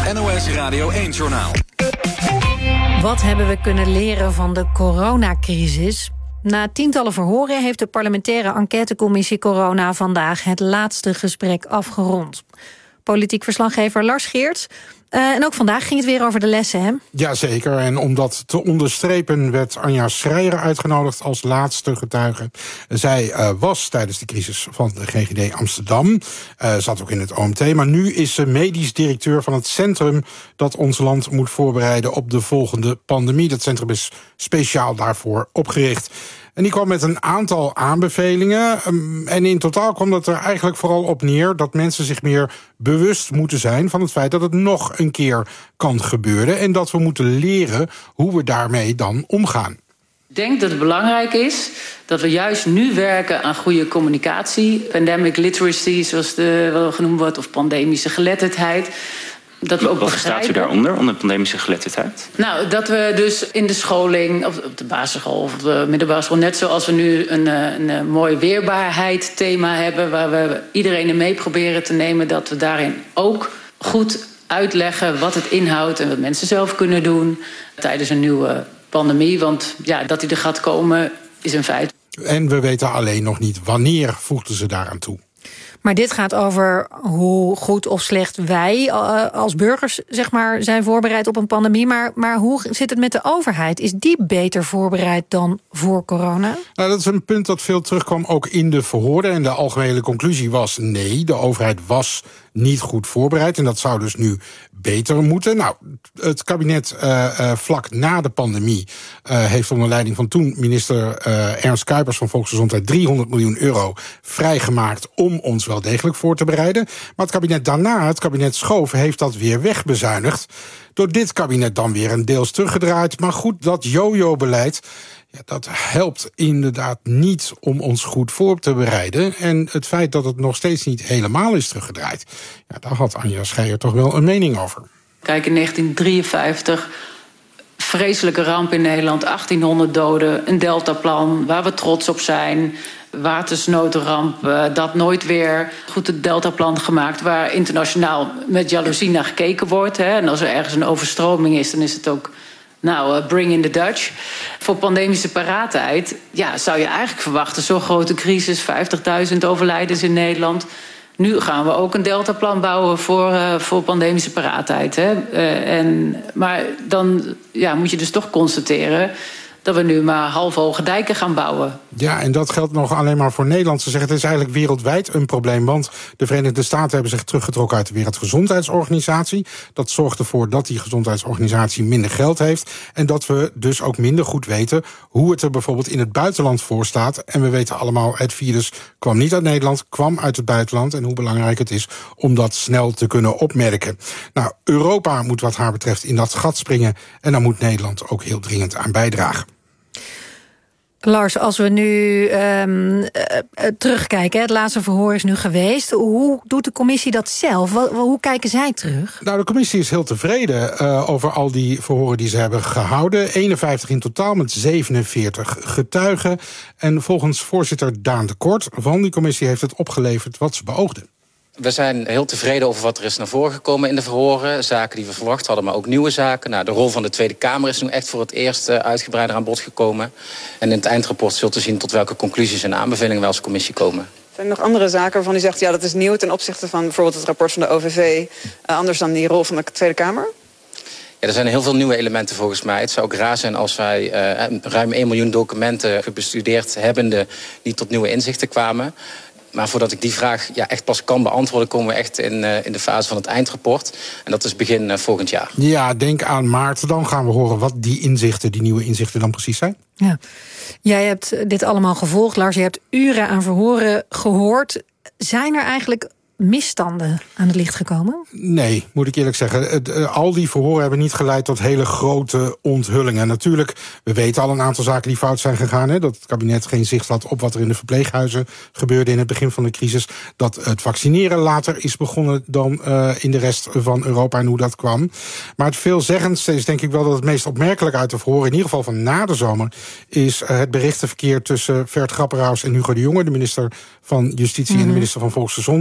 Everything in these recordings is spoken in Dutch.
NOS Radio 1-journaal. Wat hebben we kunnen leren van de coronacrisis? Na tientallen verhoren heeft de parlementaire enquêtecommissie Corona vandaag het laatste gesprek afgerond. Politiek verslaggever Lars Geerts. En ook vandaag ging het weer over de lessen, hè? Jazeker, en om dat te onderstrepen werd Anja Schreier uitgenodigd als laatste getuige. Zij was tijdens de crisis van de GGD Amsterdam, zat ook in het OMT, maar nu is ze medisch directeur van het centrum dat ons land moet voorbereiden op de volgende pandemie. Dat centrum is speciaal daarvoor opgericht. En die kwam met een aantal aanbevelingen. En in totaal kwam dat er eigenlijk vooral op neer dat mensen zich meer bewust moeten zijn van het feit dat het nog een keer kan gebeuren. En dat we moeten leren hoe we daarmee dan omgaan. Ik denk dat het belangrijk is dat we juist nu werken aan goede communicatie. Pandemic literacy, zoals het wel genoemd wordt, of pandemische geletterdheid. Dat we ook wat staat u daaronder, onder pandemische geletterdheid? Nou, dat we dus in de scholing, of op de basisschool of de middelbare school, net zoals we nu een mooi weerbaarheid thema hebben, waar we iedereen in mee proberen te nemen, dat we daarin ook goed uitleggen wat het inhoudt en wat mensen zelf kunnen doen tijdens een nieuwe pandemie. Want ja, dat die er gaat komen is een feit. En we weten alleen nog niet wanneer, voegden ze daaraan toe. Maar dit gaat over hoe goed of slecht wij als burgers zeg maar, zijn voorbereid op een pandemie. Maar hoe zit het met de overheid? Is die beter voorbereid dan voor corona? Nou, dat is een punt dat veel terugkwam ook in de verhoren. En de algemene conclusie was nee, de overheid was niet goed voorbereid. En dat zou dus nu beter moeten. Nou, het kabinet vlak na de pandemie heeft onder leiding van toen minister Ernst Kuipers van Volksgezondheid 300 miljoen euro vrijgemaakt om ons wel degelijk voor te bereiden. Maar het kabinet daarna, het kabinet Schoof, heeft dat weer wegbezuinigd. Door dit kabinet dan weer een deels teruggedraaid. Maar goed, dat yo-yo-beleid, ja, dat helpt inderdaad niet om ons goed voor te bereiden. En het feit dat het nog steeds niet helemaal is teruggedraaid, ja, daar had Anja Schreier toch wel een mening over. Kijk, in 1953, vreselijke ramp in Nederland, 1800 doden, een deltaplan waar we trots op zijn. Watersnoodramp, dat nooit weer. Goed, het deltaplan gemaakt waar internationaal met jaloezie naar gekeken wordt. Hè. En als er ergens een overstroming is, dan is het ook bring in the Dutch. Voor pandemische paraatheid zou je eigenlijk verwachten, zo'n grote crisis, 50.000 overlijdens in Nederland. Nu gaan we ook een deltaplan bouwen voor pandemische paraatheid. Hè. Maar dan moet je dus toch constateren dat we nu maar halfhoge dijken gaan bouwen. Ja, en dat geldt nog alleen maar voor Nederland. Ze zeggen het is eigenlijk wereldwijd een probleem, want de Verenigde Staten hebben zich teruggetrokken uit de Wereldgezondheidsorganisatie. Dat zorgt ervoor dat die gezondheidsorganisatie minder geld heeft en dat we dus ook minder goed weten hoe het er bijvoorbeeld in het buitenland voor staat. En we weten allemaal, het virus kwam niet uit Nederland, kwam uit het buitenland en hoe belangrijk het is om dat snel te kunnen opmerken. Nou, Europa moet wat haar betreft in dat gat springen en daar moet Nederland ook heel dringend aan bijdragen. Lars, als we nu terugkijken, het laatste verhoor is nu geweest. Hoe doet de commissie dat zelf? Hoe kijken zij terug? Nou, de commissie is heel tevreden over al die verhoren die ze hebben gehouden. 51 in totaal met 47 getuigen. En volgens voorzitter Daan de Kort van die commissie heeft het opgeleverd wat ze beoogden. We zijn heel tevreden over wat er is naar voren gekomen in de verhoren. Zaken die we verwacht hadden, maar ook nieuwe zaken. Nou, de rol van de Tweede Kamer is nu echt voor het eerst uitgebreider aan bod gekomen. En in het eindrapport zult u zien tot welke conclusies en aanbevelingen wij als commissie komen. Zijn er nog andere zaken waarvan u zegt, dat is nieuw ten opzichte van bijvoorbeeld het rapport van de OVV, anders dan die rol van de Tweede Kamer? Ja, er zijn heel veel nieuwe elementen volgens mij. Het zou ook raar zijn als wij ruim 1 miljoen documenten bestudeerd hebbende niet tot nieuwe inzichten kwamen. Maar voordat ik die vraag echt pas kan beantwoorden, komen we echt in de fase van het eindrapport. En dat is begin volgend jaar. Ja, denk aan maart. Dan gaan we horen wat die nieuwe inzichten dan precies zijn. Ja. Jij hebt dit allemaal gevolgd, Lars. Je hebt uren aan verhoren gehoord. Zijn er eigenlijk misstanden aan het licht gekomen? Nee, moet ik eerlijk zeggen. Al die verhoren hebben niet geleid tot hele grote onthullingen. Natuurlijk, we weten al een aantal zaken die fout zijn gegaan. Hè? Dat het kabinet geen zicht had op wat er in de verpleeghuizen gebeurde in het begin van de crisis. Dat het vaccineren later is begonnen dan in de rest van Europa en hoe dat kwam. Maar het veelzeggendste is denk ik wel dat het meest opmerkelijk uit de verhoren, in ieder geval van na de zomer, is het berichtenverkeer tussen Vert Grapperhaus en Hugo de Jonge, de minister van Justitie en de minister van Volksgezondheid.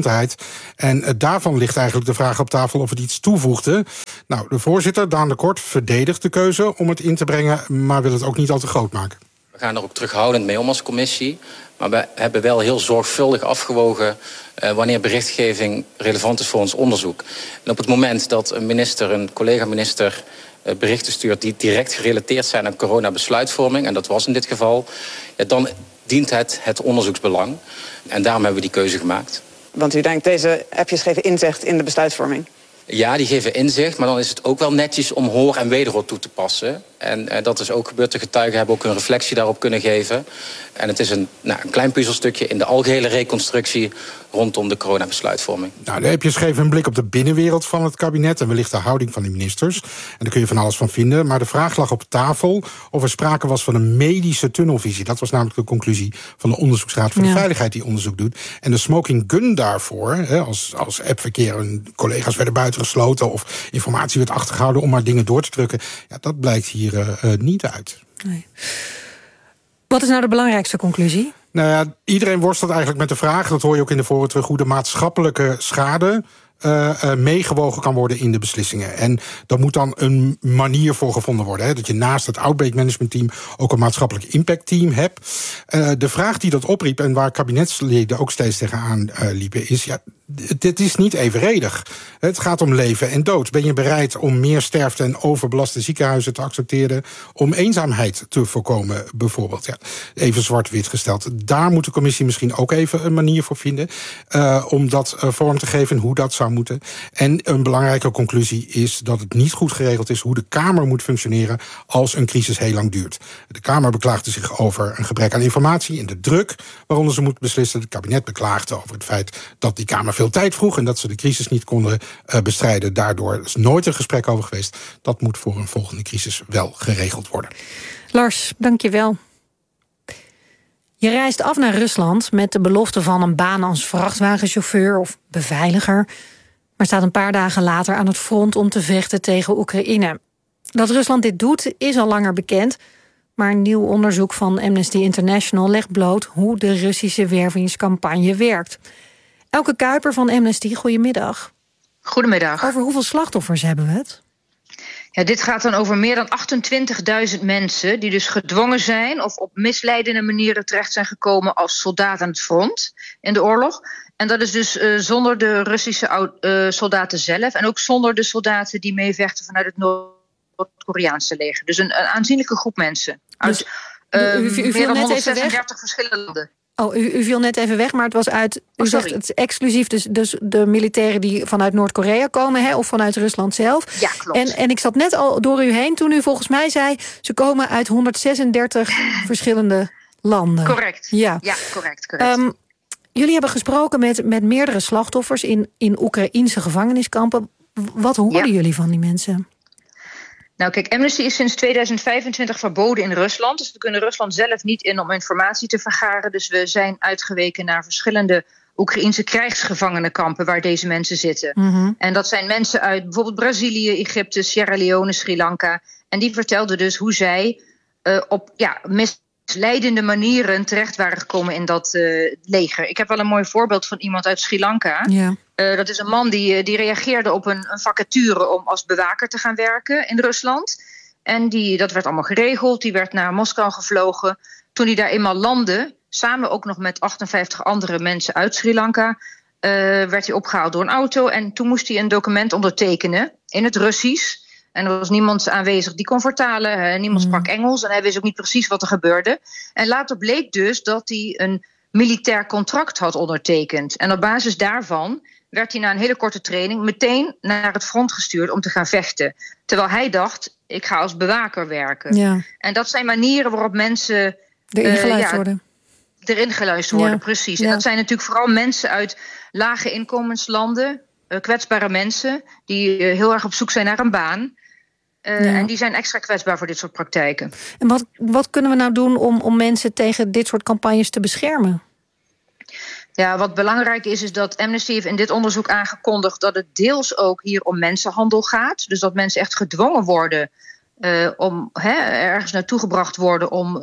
En daarvan ligt eigenlijk de vraag op tafel of het iets toevoegde. Nou, de voorzitter, Daan de Kort, verdedigt de keuze om het in te brengen, maar wil het ook niet al te groot maken. We gaan er ook terughoudend mee om als commissie. Maar we hebben wel heel zorgvuldig afgewogen wanneer berichtgeving relevant is voor ons onderzoek. En op het moment dat een collega-minister, berichten stuurt die direct gerelateerd zijn aan coronabesluitvorming, en dat was in dit geval, dan dient het onderzoeksbelang. En daarom hebben we die keuze gemaakt. Want u denkt, deze appjes geven inzicht in de besluitvorming? Ja, die geven inzicht, maar dan is het ook wel netjes om hoor- en wederhoor toe te passen. En dat is ook gebeurd. De getuigen hebben ook een reflectie daarop kunnen geven. En het is een klein puzzelstukje in de algehele reconstructie rondom de coronabesluitvorming. Nou, de appjes geven een blik op de binnenwereld van het kabinet en wellicht de houding van de ministers. En daar kun je van alles van vinden. Maar de vraag lag op tafel of er sprake was van een medische tunnelvisie. Dat was namelijk de conclusie van de Onderzoeksraad voor de Veiligheid die onderzoek doet. En de smoking gun daarvoor, als appverkeer en collega's werden buitengesloten of informatie werd achtergehouden om maar dingen door te drukken, dat blijkt hier niet uit. Nee. Wat is nou de belangrijkste conclusie? Nou ja, iedereen worstelt eigenlijk met de vraag, dat hoor je ook in de voren terug, hoe de maatschappelijke schade meegewogen kan worden in de beslissingen. En daar moet dan een manier voor gevonden worden. Dat je naast het Outbreak Management Team ook een maatschappelijk impact team hebt. De vraag die dat opriep en waar kabinetsleden ook steeds tegenaan liepen is, dit is niet evenredig. Het gaat om leven en dood. Ben je bereid om meer sterfte en overbelaste ziekenhuizen te accepteren, om eenzaamheid te voorkomen bijvoorbeeld? Even zwart-wit gesteld. Daar moet de commissie misschien ook even een manier voor vinden om dat vorm te geven, hoe dat zou moeten. En een belangrijke conclusie is dat het niet goed geregeld is hoe de Kamer moet functioneren als een crisis heel lang duurt. De Kamer beklaagde zich over een gebrek aan informatie en de druk waaronder ze moet beslissen. Het kabinet beklaagde over het feit dat die Kamer veel tijd vroeg en dat ze de crisis niet konden bestrijden. Daardoor is nooit een gesprek over geweest. Dat moet voor een volgende crisis wel geregeld worden. Lars, dank je wel. Je reist af naar Rusland met de belofte van een baan als vrachtwagenchauffeur of beveiliger, maar staat een paar dagen later aan het front om te vechten tegen Oekraïne. Dat Rusland dit doet is al langer bekend, maar een nieuw onderzoek van Amnesty International legt bloot hoe de Russische wervingscampagne werkt. Elke Kuiper van Amnesty, goedemiddag. Goedemiddag. Over hoeveel slachtoffers hebben we het? Ja, dit gaat dan over meer dan 28.000 mensen die dus gedwongen zijn of op misleidende manieren terecht zijn gekomen als soldaat aan het front in de oorlog. En dat is dus zonder de Russische soldaten zelf en ook zonder de soldaten die meevechten vanuit het Noord-Koreaanse leger. Dus een aanzienlijke groep mensen uit meer dan 136 verschillende landen. U viel net even weg, maar het was uit. U zegt het is exclusief, dus de militairen die vanuit Noord-Korea komen, of vanuit Rusland zelf. Ja, klopt. En ik zat net al door u heen toen u volgens mij zei, ze komen uit 136 verschillende landen. Correct. Ja, correct. Jullie hebben gesproken met meerdere slachtoffers in Oekraïense gevangeniskampen. Wat hoorden jullie van die mensen? Nou kijk, Amnesty is sinds 2025 verboden in Rusland. Dus we kunnen Rusland zelf niet in om informatie te vergaren. Dus we zijn uitgeweken naar verschillende Oekraïense krijgsgevangenenkampen waar deze mensen zitten. Mm-hmm. En dat zijn mensen uit bijvoorbeeld Brazilië, Egypte, Sierra Leone, Sri Lanka. En die vertelden dus hoe zij op misleidende manieren terecht waren gekomen in dat leger. Ik heb wel een mooi voorbeeld van iemand uit Sri Lanka. Ja. Dat is een man die reageerde op een vacature om als bewaker te gaan werken in Rusland. En dat werd allemaal geregeld. Die werd naar Moskou gevlogen. Toen hij daar eenmaal landde, samen ook nog met 58 andere mensen uit Sri Lanka, werd hij opgehaald door een auto. En toen moest hij een document ondertekenen in het Russisch. En er was niemand aanwezig die kon vertalen. Niemand sprak Engels en hij wist ook niet precies wat er gebeurde. En later bleek dus dat hij een militair contract had ondertekend. En op basis daarvan werd hij na een hele korte training meteen naar het front gestuurd om te gaan vechten. Terwijl hij dacht, ik ga als bewaker werken. Ja. En dat zijn manieren waarop mensen erin geluisterd worden. Precies. Ja. En dat zijn natuurlijk vooral mensen uit lage inkomenslanden, kwetsbare mensen die heel erg op zoek zijn naar een baan. En die zijn extra kwetsbaar voor dit soort praktijken. En wat kunnen we nou doen om mensen tegen dit soort campagnes te beschermen? Ja, wat belangrijk is dat Amnesty heeft in dit onderzoek aangekondigd dat het deels ook hier om mensenhandel gaat. Dus dat mensen echt gedwongen worden om ergens naartoe gebracht worden om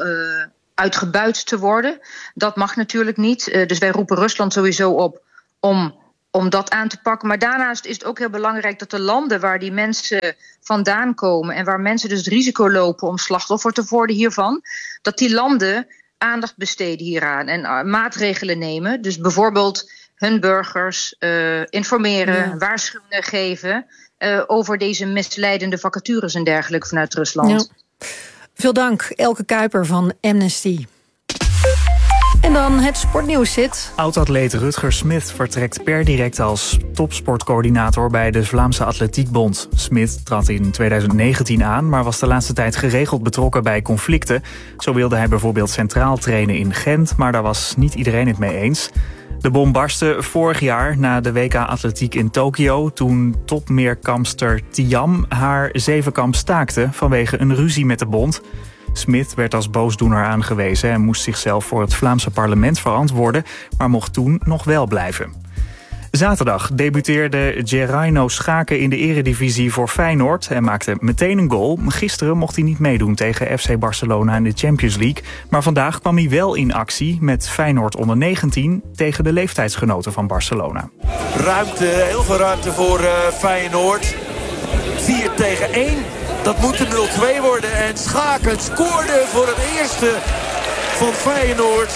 uitgebuit te worden. Dat mag natuurlijk niet. Dus wij roepen Rusland sowieso op om om dat aan te pakken. Maar daarnaast is het ook heel belangrijk dat de landen waar die mensen vandaan komen en waar mensen dus het risico lopen om slachtoffer te worden hiervan, dat die landen aandacht besteden hieraan en maatregelen nemen. Dus bijvoorbeeld hun burgers informeren, waarschuwingen geven over deze misleidende vacatures en dergelijke vanuit Rusland. Ja. Veel dank, Elke Kuiper van Amnesty. En dan het sportnieuws zit. Oud-atleet Rutger Smith vertrekt per direct als topsportcoördinator bij de Vlaamse Atletiekbond. Smith trad in 2019 aan, maar was de laatste tijd geregeld betrokken bij conflicten. Zo wilde hij bijvoorbeeld centraal trainen in Gent, maar daar was niet iedereen het mee eens. De bom barstte vorig jaar na de WK Atletiek in Tokio, toen topmeerkampster Thiam haar zevenkamp staakte vanwege een ruzie met de bond. Smith werd als boosdoener aangewezen en moest zichzelf voor het Vlaamse parlement verantwoorden, maar mocht toen nog wel blijven. Zaterdag debuteerde Gerino Schaken in de eredivisie voor Feyenoord en maakte meteen een goal. Gisteren mocht hij niet meedoen tegen FC Barcelona in de Champions League, maar vandaag kwam hij wel in actie met Feyenoord onder 19 tegen de leeftijdsgenoten van Barcelona. Ruimte, heel veel ruimte voor Feyenoord. 4 tegen 1. Dat moet de 0-2 worden. En Schaken scoorde voor het eerste van Feyenoord.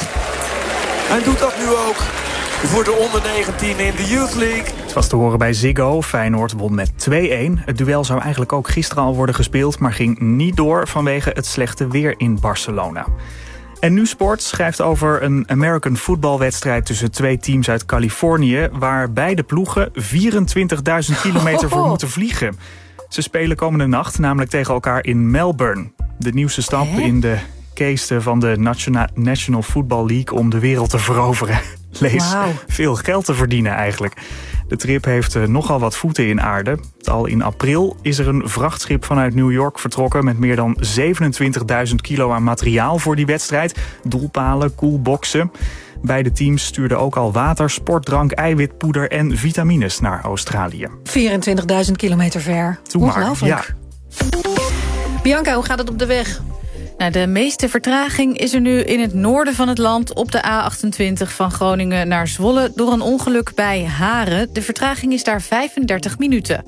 En doet dat nu ook voor de onder 19 in de Youth League. Het was te horen bij Ziggo. Feyenoord won met 2-1. Het duel zou eigenlijk ook gisteren al worden gespeeld, maar ging niet door vanwege het slechte weer in Barcelona. En Nu Sport schrijft over een American voetbalwedstrijd tussen 2 teams uit Californië, waar beide ploegen 24.000 kilometer voor moeten vliegen. Ze spelen komende nacht namelijk tegen elkaar in Melbourne. De nieuwste stap in de case van de National Football League om de wereld te veroveren. Lees veel geld te verdienen eigenlijk. De trip heeft nogal wat voeten in aarde. Al in april is er een vrachtschip vanuit New York vertrokken met meer dan 27.000 kilo aan materiaal voor die wedstrijd. Doelpalen, koelboxen. Beide teams stuurden ook al water, sportdrank, eiwitpoeder en vitamines naar Australië. 24.000 kilometer ver. Ongelooflijk. Ja. Bianca, hoe gaat het op de weg? Nou, de meeste vertraging is er nu in het noorden van het land op de A28 van Groningen naar Zwolle door een ongeluk bij Haren. De vertraging is daar 35 minuten.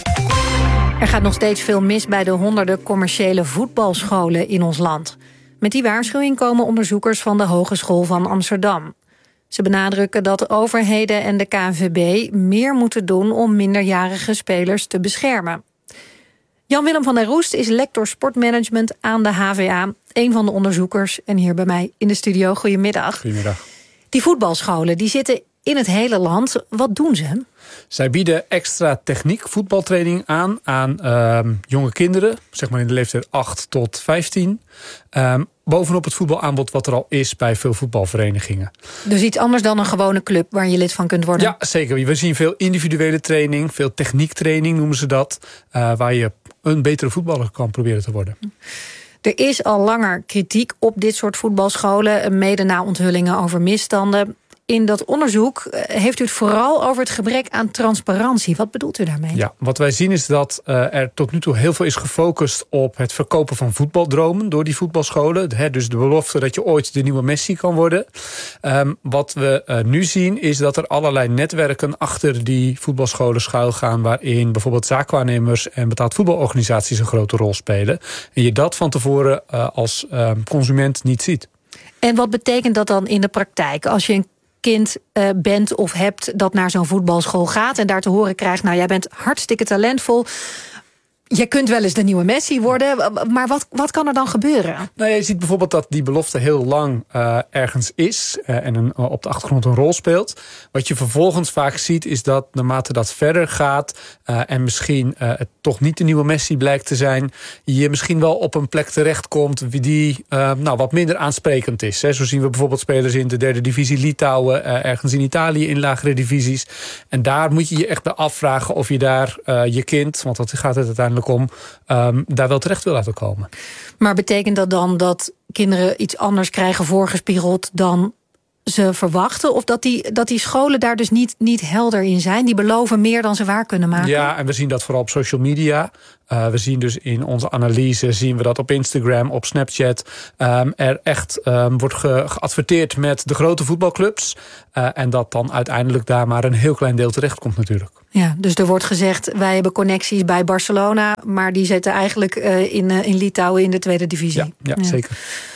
Er gaat nog steeds veel mis bij de honderden commerciële voetbalscholen in ons land. Met die waarschuwing komen onderzoekers van de Hogeschool van Amsterdam. Ze benadrukken dat overheden en de KNVB meer moeten doen om minderjarige spelers te beschermen. Jan-Willem van der Roest is lector sportmanagement aan de HVA. Een van de onderzoekers en hier bij mij in de studio. Goedemiddag. Goedemiddag. Die voetbalscholen die zitten in het hele land. Wat doen ze? Zij bieden extra techniek voetbaltraining aan jonge kinderen. Zeg maar in de leeftijd 8 tot 15. Bovenop het voetbalaanbod wat er al is bij veel voetbalverenigingen. Dus iets anders dan een gewone club waar je lid van kunt worden? Ja, zeker. We zien veel individuele training, veel techniektraining noemen ze dat. Waar je een betere voetballer kan proberen te worden. Er is al langer kritiek op dit soort voetbalscholen, mede na onthullingen over misstanden. In dat onderzoek heeft u het vooral over het gebrek aan transparantie. Wat bedoelt u daarmee? Ja, wat wij zien is dat er tot nu toe heel veel is gefocust op het verkopen van voetbaldromen door die voetbalscholen. Dus de belofte dat je ooit de nieuwe Messi kan worden. Wat we nu zien is dat er allerlei netwerken achter die voetbalscholen schuilgaan, waarin bijvoorbeeld zaakwaarnemers en betaald voetbalorganisaties een grote rol spelen. En je dat van tevoren als consument niet ziet. En wat betekent dat dan in de praktijk? Als je een kind bent of hebt dat naar zo'n voetbalschool gaat en daar te horen krijgt, nou, jij bent hartstikke talentvol, je kunt wel eens de nieuwe Messi worden, maar wat kan er dan gebeuren? Nou, je ziet bijvoorbeeld dat die belofte heel lang ergens is en op de achtergrond een rol speelt. Wat je vervolgens vaak ziet is dat naarmate dat verder gaat en misschien het toch niet de nieuwe Messi blijkt te zijn, je misschien wel op een plek terechtkomt die wat minder aansprekend is. Zo zien we bijvoorbeeld spelers in de 3e divisie Litouwen, ergens in Italië in lagere divisies. En daar moet je je echt bij afvragen of je daar je kind, want dat gaat het uiteindelijk om, daar wel terecht wil laten komen. Maar betekent dat dan dat kinderen iets anders krijgen voorgespiegeld dan ze verwachten? Of dat die scholen daar dus niet helder in zijn? Die beloven meer dan ze waar kunnen maken? Ja, en we zien dat vooral op social media. We zien dus in onze analyse, zien we dat op Instagram, op Snapchat, er echt wordt geadverteerd met de grote voetbalclubs. En dat dan uiteindelijk daar maar een heel klein deel terecht komt natuurlijk. Ja, dus er wordt gezegd, wij hebben connecties bij Barcelona, maar die zitten eigenlijk in Litouwen in de tweede divisie. Ja, zeker.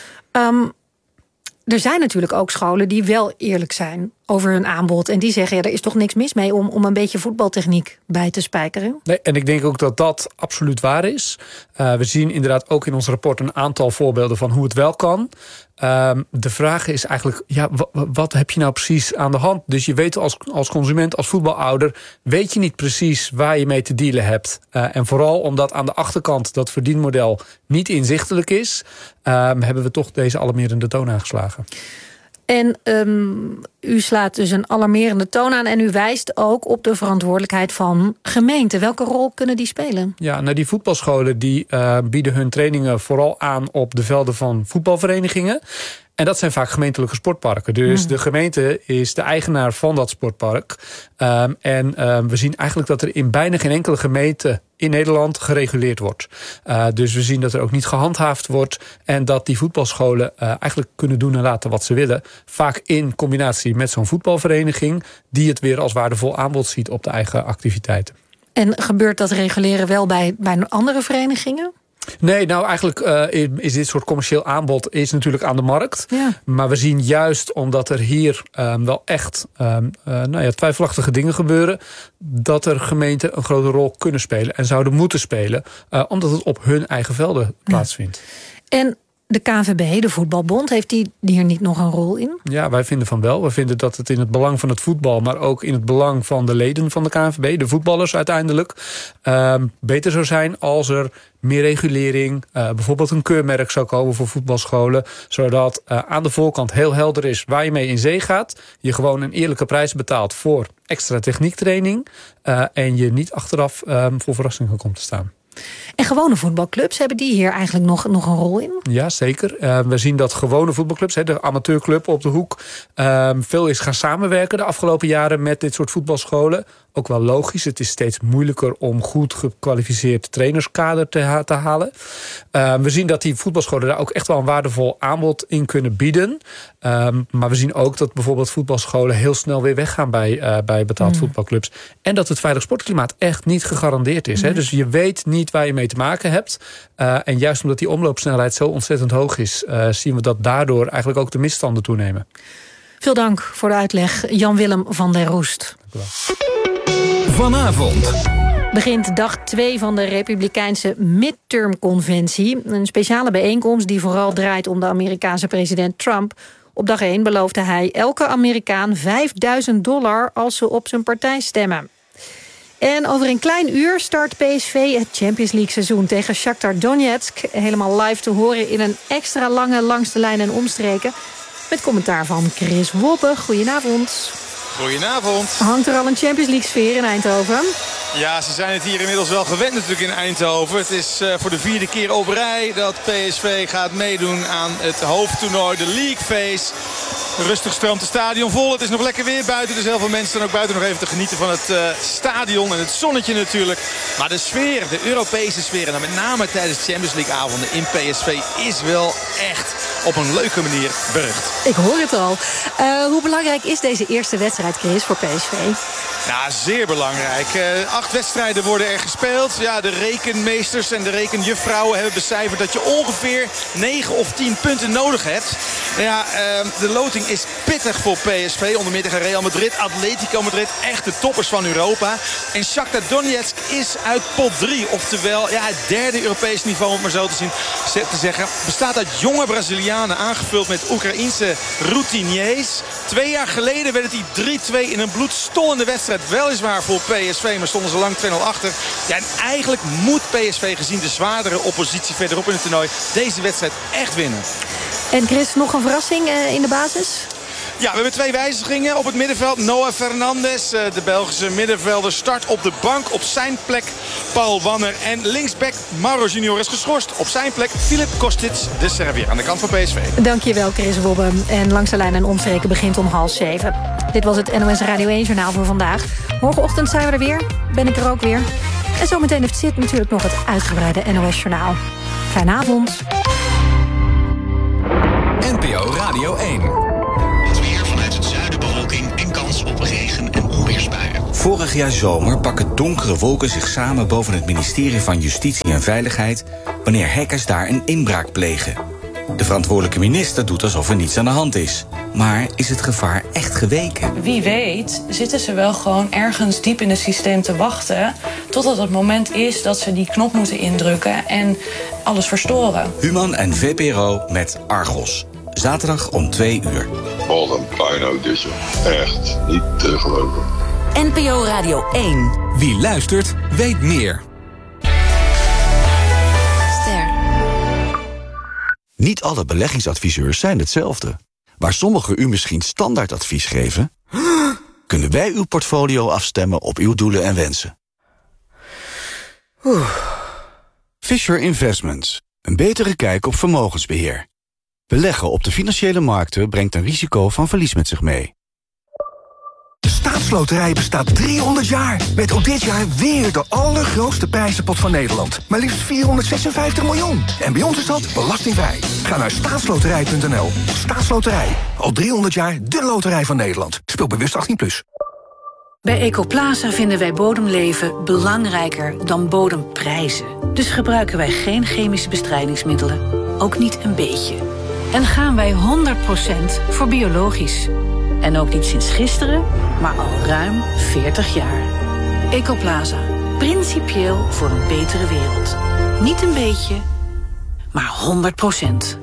Er zijn natuurlijk ook scholen die wel eerlijk zijn over hun aanbod. En die zeggen, er is toch niks mis mee om een beetje voetbaltechniek bij te spijkeren. Nee, en ik denk ook dat dat absoluut waar is. We zien inderdaad ook in ons rapport een aantal voorbeelden van hoe het wel kan. De vraag is eigenlijk, wat heb je nou precies aan de hand? Dus je weet als consument, als voetbalouder, weet je niet precies waar je mee te dealen hebt. En vooral omdat aan de achterkant dat verdienmodel niet inzichtelijk is, hebben we toch deze alarmerende toon aangeslagen. En u slaat dus een alarmerende toon aan en u wijst ook op de verantwoordelijkheid van gemeenten. Welke rol kunnen die spelen? Ja, nou die voetbalscholen die bieden hun trainingen vooral aan op de velden van voetbalverenigingen. En dat zijn vaak gemeentelijke sportparken. Dus de gemeente is de eigenaar van dat sportpark. We zien eigenlijk dat er in bijna geen enkele gemeente in Nederland gereguleerd wordt. Dus we zien dat er ook niet gehandhaafd wordt. En dat die voetbalscholen eigenlijk kunnen doen en laten wat ze willen. Vaak in combinatie met zo'n voetbalvereniging die het weer als waardevol aanbod ziet op de eigen activiteiten. En gebeurt dat reguleren wel bij andere verenigingen? Nee, nou eigenlijk is dit soort commercieel aanbod is natuurlijk aan de markt. Ja. Maar we zien juist omdat er hier wel echt twijfelachtige dingen gebeuren, dat er gemeenten een grote rol kunnen spelen en zouden moeten spelen, omdat het op hun eigen velden plaatsvindt. En de KNVB, de voetbalbond, heeft die hier niet nog een rol in? Ja, wij vinden van wel. We vinden dat het in het belang van het voetbal, maar ook in het belang van de leden van de KNVB, de voetballers uiteindelijk, beter zou zijn als er meer regulering, bijvoorbeeld een keurmerk zou komen voor voetbalscholen, zodat aan de voorkant heel helder is waar je mee in zee gaat. Je gewoon een eerlijke prijs betaalt voor extra techniektraining en je niet achteraf voor verrassingen komt te staan. En gewone voetbalclubs, hebben die hier eigenlijk nog een rol in? Ja, zeker. We zien dat gewone voetbalclubs, de amateurclub op de hoek, veel is gaan samenwerken de afgelopen jaren met dit soort voetbalscholen. Ook wel logisch, het is steeds moeilijker om goed gekwalificeerd trainerskader te halen. We zien dat die voetbalscholen daar ook echt wel een waardevol aanbod in kunnen bieden. Maar we zien ook dat bijvoorbeeld voetbalscholen heel snel weer weggaan bij betaald voetbalclubs. En dat het veilig sportklimaat echt niet gegarandeerd is. Dus je weet niet waar je mee te maken hebt. En juist omdat die omloopsnelheid zo ontzettend hoog is, zien we dat daardoor eigenlijk ook de misstanden toenemen. Veel dank voor de uitleg, Jan-Willem van der Roest. Dank u wel. Vanavond begint dag 2 van de Republikeinse Midterm-conventie. Een speciale bijeenkomst die vooral draait om de Amerikaanse president Trump. Op dag 1 beloofde hij elke Amerikaan $5.000 als ze op zijn partij stemmen. En over een klein uur start PSV het Champions League seizoen tegen Shakhtar Donetsk. Helemaal live te horen in een extra lange Langs de Lijn en Omstreken. Met commentaar van Chris Wobbe. Goedenavond. Goedenavond. Hangt er al een Champions League sfeer in Eindhoven? Ja, ze zijn het hier inmiddels wel gewend natuurlijk in Eindhoven. Het is voor de 4e keer op rij dat PSV gaat meedoen aan het hoofdtoernooi, de League Phase. Rustig stroomt het stadion vol. Het is nog lekker weer buiten, dus heel veel mensen staan ook buiten nog even te genieten van het stadion en het zonnetje natuurlijk. Maar de sfeer, de Europese sfeer, en dan met name tijdens de Champions League avonden in PSV is wel echt op een leuke manier berucht. Ik hoor het al. Hoe belangrijk is deze eerste wedstrijd, Chris, voor PSV? Ja, zeer belangrijk. 8 wedstrijden worden er gespeeld. Ja, de rekenmeesters en de rekenjuffrouwen hebben becijferd dat je ongeveer 9 of 10 punten nodig hebt. Ja, de loting is pittig voor PSV. Onder meer tegen Real Madrid, Atletico Madrid. Echt de toppers van Europa. En Shakhtar Donetsk is uit pot 3. Oftewel, ja, het derde Europees niveau, om het maar zo te zeggen. Bestaat uit jonge Brazilianen, aangevuld met Oekraïense routiniers. 2 jaar geleden werd het die 3-2 in een bloedstollende wedstrijd. Weliswaar voor PSV, maar stonden ze lang 2-0 achter. Ja, en eigenlijk moet PSV, gezien de zwaardere oppositie verderop in het toernooi, deze wedstrijd echt winnen. En Chris, nog een verrassing in de basis? Ja, we hebben 2 wijzigingen op het middenveld. Noah Fernandes, de Belgische middenvelder, start op de bank. Op zijn plek Paul Wanner. En linksback Mauro Junior is geschorst. Op zijn plek Filip Kostic, de Serviër, aan de kant van PSV. Dankjewel, Chris Wobbe. En Langs de Lijn en Omstreken begint om 6:30. Dit was het NOS Radio 1-journaal voor vandaag. Morgenochtend zijn we er weer. Ben ik er ook weer. En zometeen heeft Sid natuurlijk nog het uitgebreide NOS-journaal. Fijne avond. NPO Radio 1. Het weer vanuit het zuiden bewolking en kans op regen- en onweersbuien. Vorig jaar zomer pakken donkere wolken zich samen boven het ministerie van Justitie en Veiligheid wanneer hackers daar een inbraak plegen. De verantwoordelijke minister doet alsof er niets aan de hand is. Maar is het gevaar echt geweken? Wie weet zitten ze wel gewoon ergens diep in het systeem te wachten totdat het moment is dat ze die knop moeten indrukken en alles verstoren. Human en VPRO met Argos. Zaterdag om 2:00. Wat een puinhoop dit, joh. Echt niet te geloven. NPO Radio 1. Wie luistert, weet meer. Niet alle beleggingsadviseurs zijn hetzelfde. Waar sommigen u misschien standaardadvies geven, kunnen wij uw portfolio afstemmen op uw doelen en wensen. Fisher Investments. Een betere kijk op vermogensbeheer. Beleggen op de financiële markten brengt een risico van verlies met zich mee. De Staatsloterij bestaat 300 jaar. Met ook dit jaar weer de allergrootste prijzenpot van Nederland. Maar liefst 456 miljoen. En bij ons is dat belastingvrij. Ga naar staatsloterij.nl. Staatsloterij. Al 300 jaar de loterij van Nederland. Speel bewust 18+. Bij Ecoplaza vinden wij bodemleven belangrijker dan bodemprijzen. Dus gebruiken wij geen chemische bestrijdingsmiddelen. Ook niet een beetje. En gaan wij 100% voor biologisch. En ook niet sinds gisteren, maar al ruim 40 jaar. Ecoplaza. Principieel voor een betere wereld. Niet een beetje, maar 100%.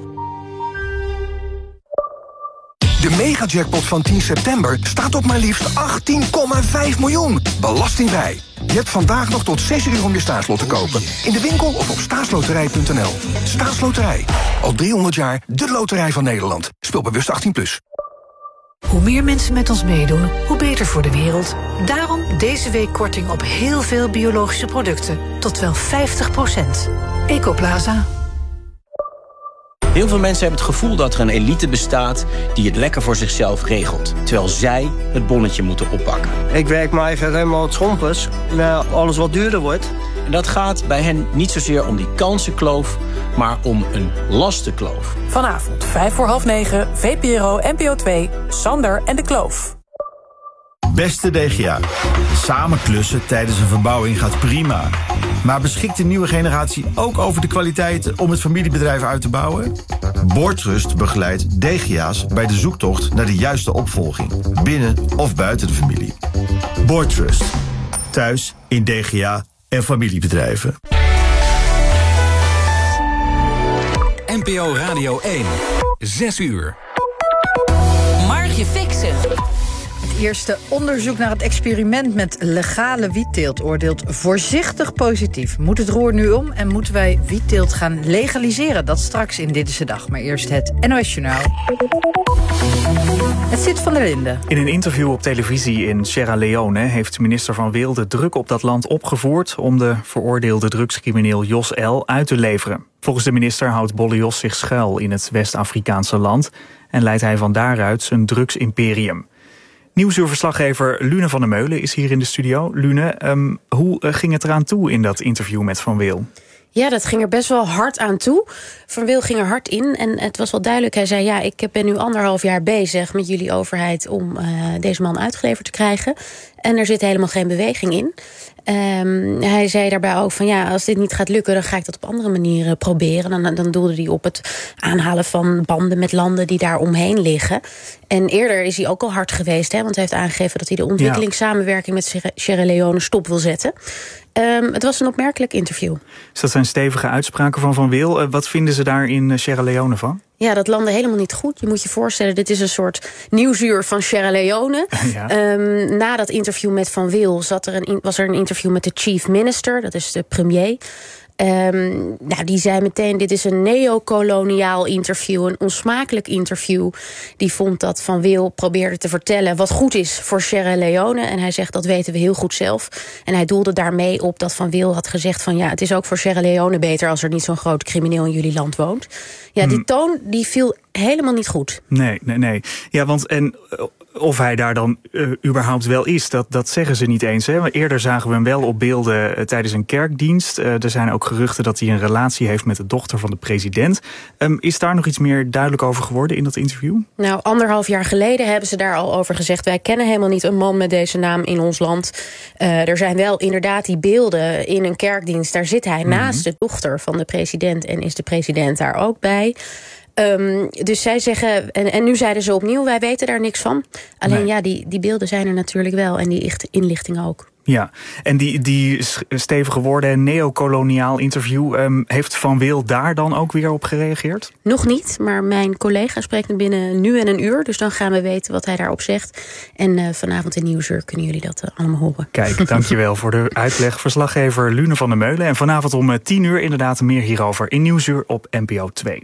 De megajackpot van 10 september staat op maar liefst 18,5 miljoen. Belastingvrij. Je hebt vandaag nog tot 6 uur om je staatslot te kopen. In de winkel of op staatsloterij.nl. Staatsloterij. Al 300 jaar de loterij van Nederland. Speel bewust 18+. Hoe meer mensen met ons meedoen, hoe beter voor de wereld. Daarom deze week korting op heel veel biologische producten. Tot wel 50%. Ecoplaza. Heel veel mensen hebben het gevoel dat er een elite bestaat die het lekker voor zichzelf regelt. Terwijl zij het bonnetje moeten oppakken. Ik werk maar even helemaal het schompers. Naar alles wat duurder wordt. En dat gaat bij hen niet zozeer om die kansenkloof, maar om een lastenkloof. Vanavond 9:05, VPRO NPO 2, Sander en de Kloof. Beste DGA, samen klussen tijdens een verbouwing gaat prima. Maar beschikt de nieuwe generatie ook over de kwaliteiten om het familiebedrijf uit te bouwen? Boortrust begeleidt DGA's bij de zoektocht naar de juiste opvolging, binnen of buiten de familie. Boortrust, thuis in DGA en familiebedrijven. NPO Radio 1, 6:00. Margje Fixen. Het eerste onderzoek naar het experiment met legale wietteelt oordeelt voorzichtig positief. Moet het roer nu om en moeten wij wietteelt gaan legaliseren? Dat straks in Dit is de Dag. Maar eerst het NOS-journaal. Het Sid van der Linden. In een interview op televisie in Sierra Leone heeft minister Van Wil de druk op dat land opgevoerd om de veroordeelde drugscrimineel Jos L. uit te leveren. Volgens de minister houdt Bolle Jos zich schuil in het West-Afrikaanse land en leidt hij van daaruit zijn drugsimperium. Nieuwsuurverslaggever Lune van der Meulen is hier in de studio. Lune, hoe ging het eraan toe in dat interview met Van Wil? Ja, dat ging er best wel hard aan toe. Van Wil ging er hard in en het was wel duidelijk. Hij zei, ja, ik ben nu 1,5 jaar bezig met jullie overheid om deze man uitgeleverd te krijgen. En er zit helemaal geen beweging in. Hij zei daarbij ook van, ja, als dit niet gaat lukken, dan ga ik dat op andere manieren proberen. Dan doelde hij op het aanhalen van banden met landen die daar omheen liggen. En eerder is hij ook al hard geweest, want hij heeft aangegeven dat hij de ontwikkelingssamenwerking met Sierra Leone stop wil zetten. Het was een opmerkelijk interview. Dus dat zijn stevige uitspraken van Wil. Wat vinden ze daar in Sierra Leone van? Ja, dat landde helemaal niet goed. Je moet je voorstellen, dit is een soort Nieuwsuur van Sierra Leone. Ja. Na dat interview met Van Wil was er een interview met de chief minister. Dat is de premier. Die zei meteen, dit is een neocoloniaal interview, een onsmakelijk interview. Die vond dat Van Wil probeerde te vertellen wat goed is voor Sierra Leone. En hij zegt, dat weten we heel goed zelf. En hij doelde daarmee op dat Van Wil had gezegd van het is ook voor Sierra Leone beter als er niet zo'n groot crimineel in jullie land woont. Ja, die toon die viel helemaal niet goed. Nee. Ja, want of hij daar dan überhaupt wel is, dat zeggen ze niet eens. Hè? Eerder zagen we hem wel op beelden tijdens een kerkdienst. Er zijn ook geruchten dat hij een relatie heeft met de dochter van de president. Is daar nog iets meer duidelijk over geworden in dat interview? Nou, 1,5 jaar geleden hebben ze daar al over gezegd, wij kennen helemaal niet een man met deze naam in ons land. Er zijn wel inderdaad die beelden in een kerkdienst. Daar zit hij naast de dochter van de president en is de president daar ook bij. Dus zij zeggen, en nu zeiden ze opnieuw, wij weten daar niks van. Alleen die beelden zijn er natuurlijk wel en die inlichting ook. Ja, en die stevige woorden, neocoloniaal interview, heeft Van Wil daar dan ook weer op gereageerd? Nog niet, maar mijn collega spreekt binnen nu en een uur. Dus dan gaan we weten wat hij daarop zegt. En vanavond in Nieuwsuur kunnen jullie dat allemaal horen. Kijk, dankjewel voor de uitleg. Verslaggever Lune van der Meulen. En vanavond om 10:00 inderdaad meer hierover in Nieuwsuur op NPO 2.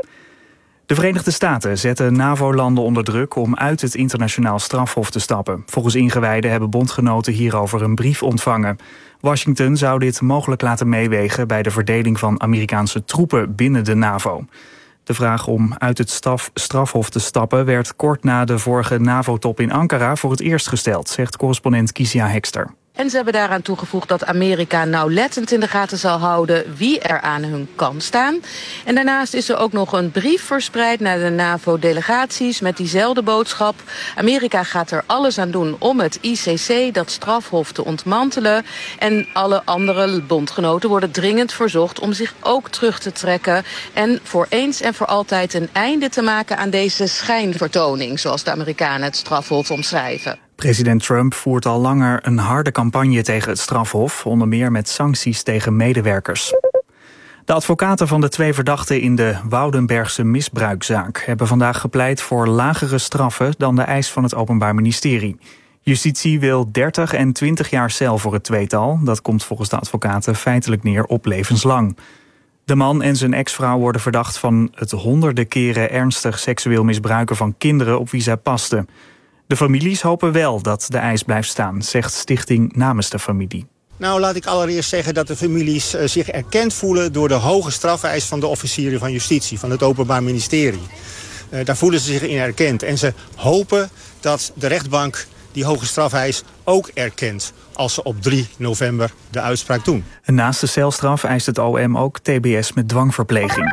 De Verenigde Staten zetten NAVO-landen onder druk om uit het internationaal strafhof te stappen. Volgens ingewijden hebben bondgenoten hierover een brief ontvangen. Washington zou dit mogelijk laten meewegen bij de verdeling van Amerikaanse troepen binnen de NAVO. De vraag om uit het strafhof te stappen werd kort na de vorige NAVO-top in Ankara voor het eerst gesteld, zegt correspondent Kizia Hekster. En ze hebben daaraan toegevoegd dat Amerika nauwlettend in de gaten zal houden wie er aan hun kant staan. En daarnaast is er ook nog een brief verspreid naar de NAVO-delegaties met diezelfde boodschap. Amerika gaat er alles aan doen om het ICC, dat strafhof, te ontmantelen. En alle andere bondgenoten worden dringend verzocht om zich ook terug te trekken. En voor eens en voor altijd een einde te maken aan deze schijnvertoning, zoals de Amerikanen het strafhof omschrijven. President Trump voert al langer een harde campagne tegen het strafhof, onder meer met sancties tegen medewerkers. De advocaten van de 2 verdachten in de Woudenbergse misbruikzaak hebben vandaag gepleit voor lagere straffen dan de eis van het Openbaar Ministerie. Justitie wil 30 en 20 jaar cel voor het tweetal. Dat komt volgens de advocaten feitelijk neer op levenslang. De man en zijn ex-vrouw worden verdacht van het honderden keren ernstig seksueel misbruiken van kinderen op wie zij pasten. De families hopen wel dat de eis blijft staan, zegt Stichting Namens de Familie. Nou, laat ik allereerst zeggen dat de families zich erkend voelen door de hoge strafeis van de officieren van justitie, van het Openbaar Ministerie. Daar voelen ze zich in erkend. En ze hopen dat de rechtbank die hoge strafeis ook erkent als ze op 3 november de uitspraak doen. En naast de celstraf eist het OM ook TBS met dwangverpleging.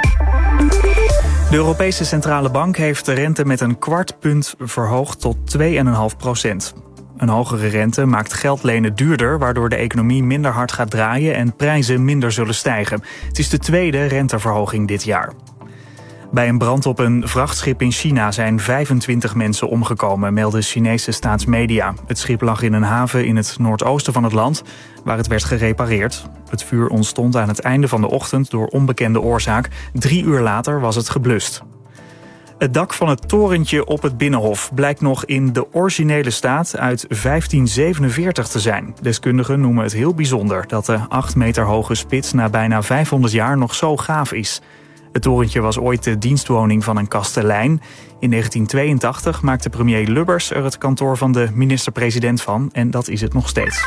De Europese Centrale Bank heeft de rente met een kwart punt verhoogd tot 2,5%. Een hogere rente maakt geld lenen duurder, waardoor de economie minder hard gaat draaien en prijzen minder zullen stijgen. Het is de tweede renteverhoging dit jaar. Bij een brand op een vrachtschip in China zijn 25 mensen omgekomen, melden Chinese staatsmedia. Het schip lag in een haven in het noordoosten van het land, waar het werd gerepareerd. Het vuur ontstond aan het einde van de ochtend door onbekende oorzaak. 3 uur later was het geblust. Het dak van het torentje op het Binnenhof blijkt nog in de originele staat uit 1547 te zijn. Deskundigen noemen het heel bijzonder dat de 8 meter hoge spits na bijna 500 jaar nog zo gaaf is. Het torentje was ooit de dienstwoning van een kastelein. In 1982 maakte premier Lubbers er het kantoor van de minister-president van en dat is het nog steeds.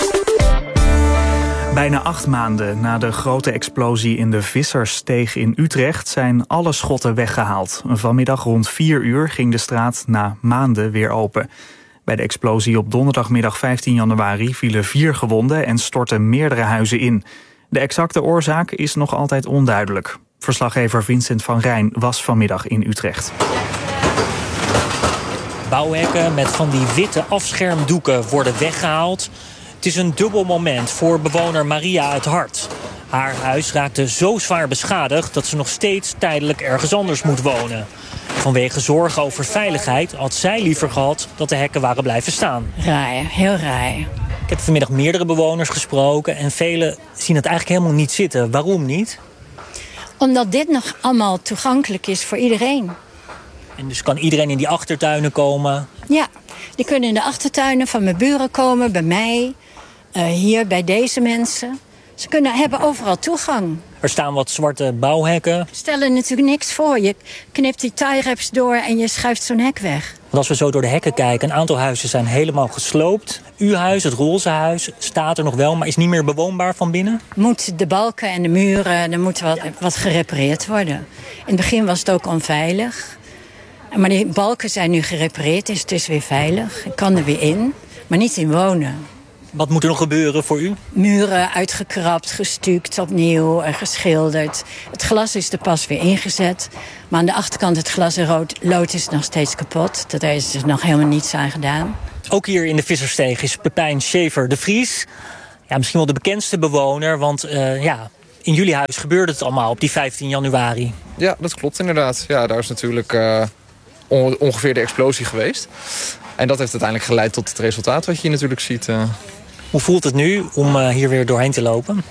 Bijna 8 maanden na de grote explosie in de Visserssteeg in Utrecht zijn alle schotten weggehaald. Vanmiddag rond 4 uur ging de straat na maanden weer open. Bij de explosie op donderdagmiddag 15 januari vielen 4 gewonden en stortten meerdere huizen in. De exacte oorzaak is nog altijd onduidelijk. Verslaggever Vincent van Rijn was vanmiddag in Utrecht. Bouwhekken met van die witte afschermdoeken worden weggehaald. Het is een dubbel moment voor bewoner Maria het Hart. Haar huis raakte zo zwaar beschadigd dat ze nog steeds tijdelijk ergens anders moet wonen. Vanwege zorgen over veiligheid had zij liever gehad dat de hekken waren blijven staan. Raar, heel raar. Ik heb vanmiddag meerdere bewoners gesproken en velen zien het eigenlijk helemaal niet zitten. Waarom niet? Omdat dit nog allemaal toegankelijk is voor iedereen. En dus kan iedereen in die achtertuinen komen? Ja, die kunnen in de achtertuinen van mijn buren komen, bij mij, hier bij deze mensen. Ze hebben overal toegang. Er staan wat zwarte bouwhekken. Stellen natuurlijk niks voor. Je knipt die tie-wraps door en je schuift zo'n hek weg. Want als we zo door de hekken kijken, een aantal huizen zijn helemaal gesloopt. Uw huis, het roze huis, staat er nog wel, maar is niet meer bewoonbaar van binnen? De balken en de muren, er moet wat gerepareerd worden. In het begin was het ook onveilig. Maar die balken zijn nu gerepareerd, dus het is weer veilig. Ik kan er weer in, maar niet in wonen. Wat moet er nog gebeuren voor u? Muren uitgekrapt, gestuukt, opnieuw, geschilderd. Het glas is er pas weer ingezet. Maar aan de achterkant het glas en lood is nog steeds kapot. Daar is dus nog helemaal niets aan gedaan. Ook hier in de Vissersteeg is Pepijn Schever de Vries. Ja, misschien wel de bekendste bewoner, want in jullie huis gebeurde het allemaal op die 15 januari. Ja, dat klopt inderdaad. Ja, daar is natuurlijk ongeveer de explosie geweest. En dat heeft uiteindelijk geleid tot het resultaat wat je hier natuurlijk ziet. Hoe voelt het nu om hier weer doorheen te lopen?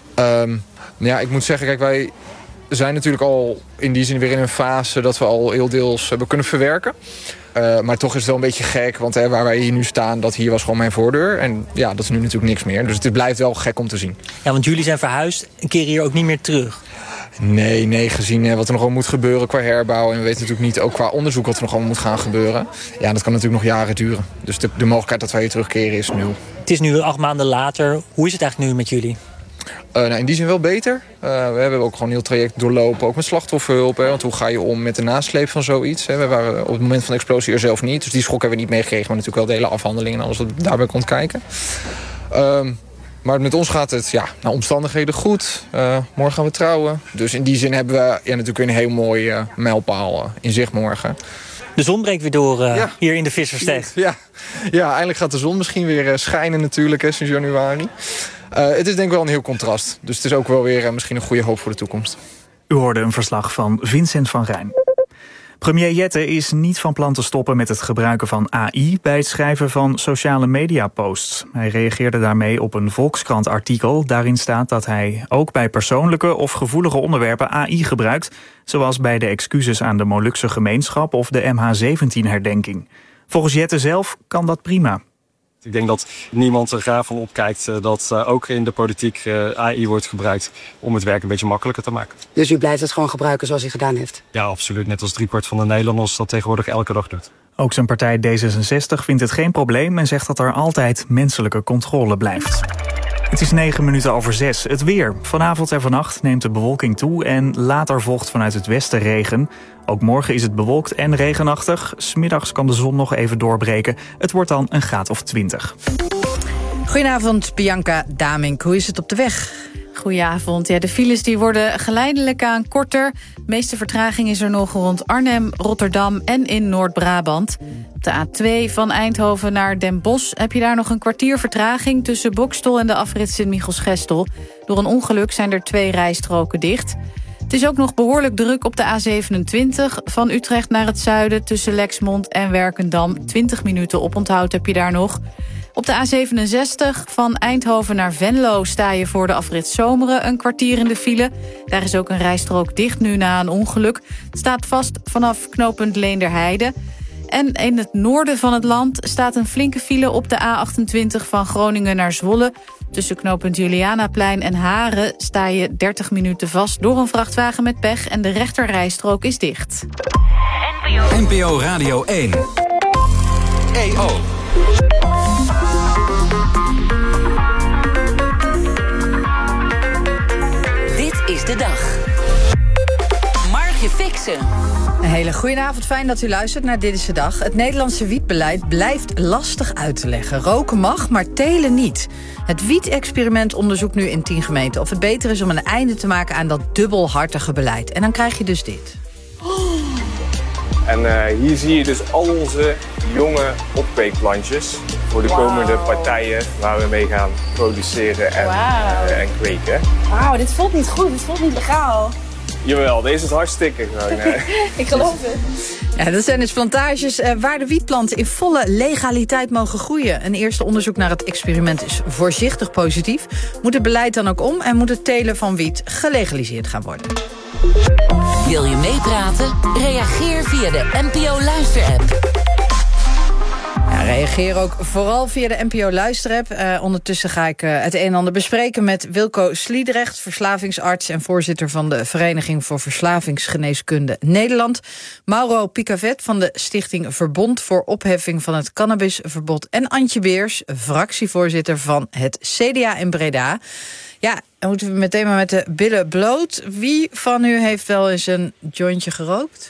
Ik moet zeggen, kijk, wij zijn natuurlijk al in die zin weer in een fase dat we al heel deels hebben kunnen verwerken. Maar toch is het wel een beetje gek, want waar wij hier nu staan, dat hier was gewoon mijn voordeur. En ja, dat is nu natuurlijk niks meer. Dus het blijft wel gek om te zien. Ja, want jullie zijn verhuisd en keren hier ook niet meer terug. Nee, gezien wat er nog allemaal moet gebeuren qua herbouw. En we weten natuurlijk niet, ook qua onderzoek, wat er nog allemaal moet gaan gebeuren. Ja, dat kan natuurlijk nog jaren duren. Dus de mogelijkheid dat wij hier terugkeren is nul. Het is nu 8 maanden later. Hoe is het eigenlijk nu met jullie? In die zin wel beter. We hebben ook gewoon een heel traject doorlopen, ook met slachtofferhulp. Want hoe ga je om met de nasleep van zoiets? We waren op het moment van de explosie er zelf niet. Dus die schok hebben we niet meegekregen. Maar natuurlijk wel de hele afhandeling en alles wat daarbij komt kijken. Maar met ons gaat het naar omstandigheden goed. Morgen gaan we trouwen. Dus in die zin hebben we natuurlijk een heel mooi mijlpaal in zicht morgen. De zon breekt weer door hier in de Vissersteeg. Ja, eindelijk gaat de zon misschien weer schijnen natuurlijk sinds januari. Het is denk ik wel een heel contrast. Dus het is ook wel weer misschien een goede hoop voor de toekomst. U hoorde een verslag van Vincent van Rijn. Premier Jette is niet van plan te stoppen met het gebruiken van AI bij het schrijven van sociale media-posts. Hij reageerde daarmee op een Volkskrant-artikel. Daarin staat dat hij ook bij persoonlijke of gevoelige onderwerpen AI gebruikt, zoals bij de excuses aan de Molukse gemeenschap of de MH17-herdenking. Volgens Jette zelf kan dat prima. Ik denk dat niemand er graag van opkijkt dat ook in de politiek AI wordt gebruikt om het werk een beetje makkelijker te maken. Dus u blijft het gewoon gebruiken zoals u gedaan heeft? Ja, absoluut. Net als 3/4 van de Nederlanders dat tegenwoordig elke dag doet. Ook zijn partij D66 vindt het geen probleem en zegt dat er altijd menselijke controle blijft. Het is 6:09. Het weer. Vanavond en vannacht neemt de bewolking toe en later volgt vanuit het westen regen. Ook morgen is het bewolkt en regenachtig. 's Middags kan de zon nog even doorbreken. Het wordt dan een graad of 20. Goedenavond, Bianca Damink. Hoe is het op de weg? Goedenavond. Ja, de files die worden geleidelijk aan korter. De meeste vertraging is er nog rond Arnhem, Rotterdam en in Noord-Brabant. Op de A2 van Eindhoven naar Den Bosch heb je daar nog een kwartier vertraging tussen Boxtel en de afrit Sint-Michels-Gestel. Door een ongeluk zijn er 2 rijstroken dicht. Het is ook nog behoorlijk druk op de A27 van Utrecht naar het zuiden tussen Lexmond en Werkendam. 20 minuten oponthoud heb je daar nog. Op de A67 van Eindhoven naar Venlo sta je voor de afrit Zomeren een kwartier in de file. Daar is ook een rijstrook dicht nu na een ongeluk. Het staat vast vanaf knooppunt Leenderheide. En in het noorden van het land staat een flinke file op de A28 van Groningen naar Zwolle. Tussen knooppunt Julianaplein en Haren sta je 30 minuten vast door een vrachtwagen met pech en de rechterrijstrook is dicht. NPO Radio 1. EO. Dit is de dag. Margje Fixen. Een hele goede avond, fijn dat u luistert naar Dit is de Dag. Het Nederlandse wietbeleid blijft lastig uit te leggen. Roken mag, maar telen niet. Het wiet-experiment onderzoekt nu in 10 gemeenten of het beter is om een einde te maken aan dat dubbelhartige beleid. En dan krijg je dus dit. En hier zie je dus al onze jonge opkweekplantjes voor de komende partijen waar we mee gaan produceren en kweken. Wauw, dit voelt niet goed, dit voelt niet legaal. Jawel, deze is hartstikke gewoon. Ik geloof het. Ja, dat zijn dus plantages waar de wietplanten in volle legaliteit mogen groeien. Een eerste onderzoek naar het experiment is voorzichtig positief. Moet het beleid dan ook om en moet het telen van wiet gelegaliseerd gaan worden? Wil je meepraten? Reageer via de NPO Luister-app. Ja, Reageer ook vooral via de NPO Luisterapp. Ondertussen ga ik het een en ander bespreken met Wilco Sliedrecht, verslavingsarts en voorzitter van de Vereniging voor Verslavingsgeneeskunde Nederland. Mauro Picavet van de Stichting Verbond voor Opheffing van het Cannabisverbod. En Antje Beers, fractievoorzitter van het CDA in Breda. Ja, dan moeten we meteen maar met de billen bloot. Wie van u heeft wel eens een jointje gerookt?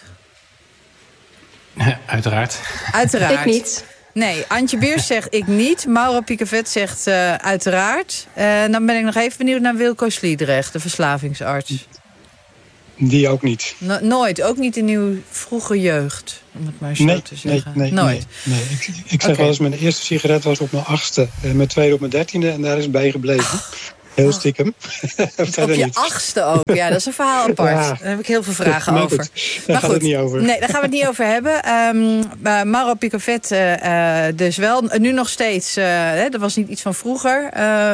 Uiteraard. Uiteraard. Ik niet. Nee, Antje Beers zegt ik niet. Mauro Picavet zegt uiteraard. Dan ben ik nog even benieuwd naar Wilco Sliedrecht, de verslavingsarts. Die ook niet. Nooit, ook niet in uw vroege jeugd, om het maar zo te zeggen. Nee, nooit. Nee. Ik zeg wel eens, mijn eerste sigaret was op mijn 8e, mijn tweede op mijn 13e en daar is het bij gebleven. Heel stiekem. Op je 8e ook, ja, dat is een verhaal apart. Ja. Daar heb ik heel veel vragen over. Daar gaat het niet over. Nee, daar gaan we het niet over hebben. Mauro Picavet dus wel. Nu nog steeds, dat was niet iets van vroeger.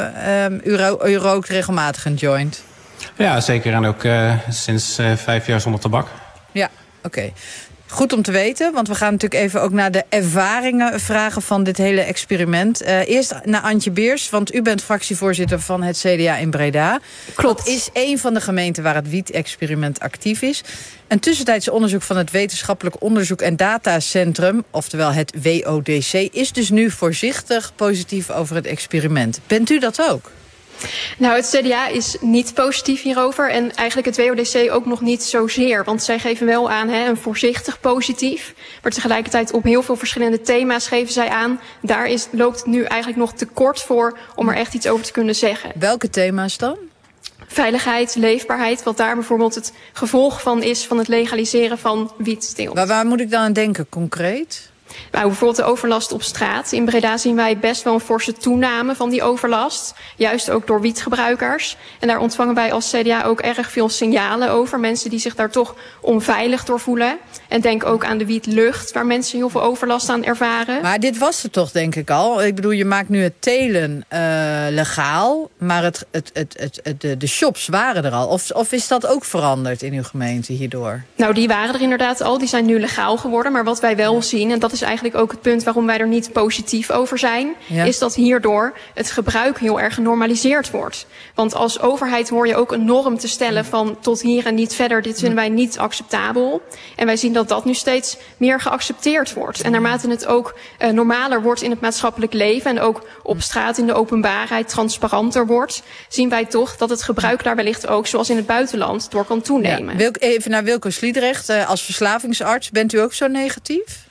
U rookt regelmatig een joint. Ja, zeker. En ook sinds 5 jaar zonder tabak. Ja, oké. Goed om te weten, want we gaan natuurlijk even ook naar de ervaringen vragen van dit hele experiment. Eerst naar Antje Beers, want u bent fractievoorzitter van het CDA in Breda. Klopt. Dat is een van de gemeenten waar het wiet-experiment actief is. Een tussentijds onderzoek van het Wetenschappelijk Onderzoek en Datacentrum, oftewel het WODC, is dus nu voorzichtig positief over het experiment. Bent u dat ook? Nou, het CDA is niet positief hierover en eigenlijk het WODC ook nog niet zozeer. Want zij geven wel aan een voorzichtig positief. Maar tegelijkertijd op heel veel verschillende thema's geven zij aan. Daar loopt het nu eigenlijk nog te kort voor om er echt iets over te kunnen zeggen. Welke thema's dan? Veiligheid, leefbaarheid, wat daar bijvoorbeeld het gevolg van is van het legaliseren van wietteelt. Maar waar moet ik dan aan denken concreet? Nou, bijvoorbeeld de overlast op straat. In Breda zien wij best wel een forse toename van die overlast. Juist ook door wietgebruikers. En daar ontvangen wij als CDA ook erg veel signalen over. Mensen die zich daar toch onveilig door voelen. En denk ook aan de wietlucht, waar mensen heel veel overlast aan ervaren. Maar dit was er toch, denk ik al. Ik bedoel, je maakt nu het telen legaal. Maar de shops waren er al. Of is dat ook veranderd in uw gemeente hierdoor? Nou, die waren er inderdaad al. Die zijn nu legaal geworden. Maar wat wij wel zien, en dat is eigenlijk ook het punt waarom wij er niet positief over zijn, is dat hierdoor het gebruik heel erg genormaliseerd wordt. Want als overheid hoor je ook een norm te stellen van tot hier en niet verder, dit vinden wij niet acceptabel. En wij zien dat dat nu steeds meer geaccepteerd wordt. En naarmate het ook normaler wordt in het maatschappelijk leven en ook op straat in de openbaarheid transparanter wordt, zien wij toch dat het gebruik daar wellicht ook, zoals in het buitenland, door kan toenemen. Ja. Even naar Wilco Sliedrecht, als verslavingsarts, bent u ook zo negatief?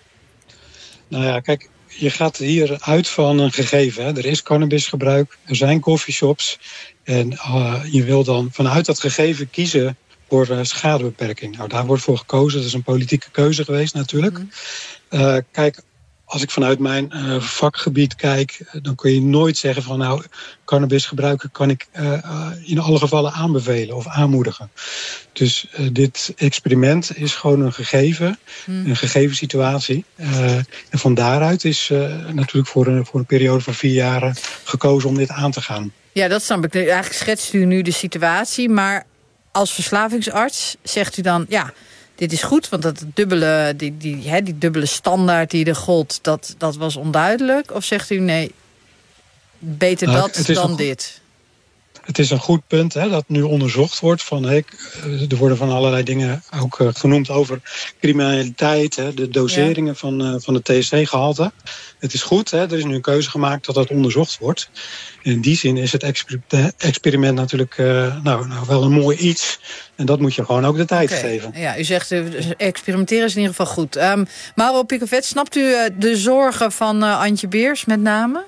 Nou ja, kijk, je gaat hier uit van een gegeven. Hè. Er is cannabisgebruik, er zijn coffeeshops. En je wil dan vanuit dat gegeven kiezen voor schadebeperking. Nou, daar wordt voor gekozen. Dat is een politieke keuze geweest natuurlijk. Kijk, als ik vanuit mijn vakgebied kijk, dan kun je nooit zeggen van nou, cannabis gebruiken kan ik in alle gevallen aanbevelen of aanmoedigen. Dus dit experiment is gewoon een gegeven situatie. En van daaruit is natuurlijk voor een periode van 4 jaar gekozen om dit aan te gaan. Ja, dat snap ik. Eigenlijk schetst u nu de situatie, maar als verslavingsarts zegt u dan, ja, dit is goed, want dat dubbele, die dubbele standaard die er gold, dat was onduidelijk? Of zegt u nee, beter dat dan dit? Het is een goed punt dat nu onderzocht wordt. Er worden van allerlei dingen ook genoemd over criminaliteit, de doseringen van het THC-gehalte. Het is goed, er is nu een keuze gemaakt dat dat onderzocht wordt. In die zin is het experiment natuurlijk wel een mooi iets. En dat moet je gewoon ook de tijd geven. Ja, u zegt experimenteren is in ieder geval goed. Mauro Picavet, snapt u de zorgen van Antje Beers met name?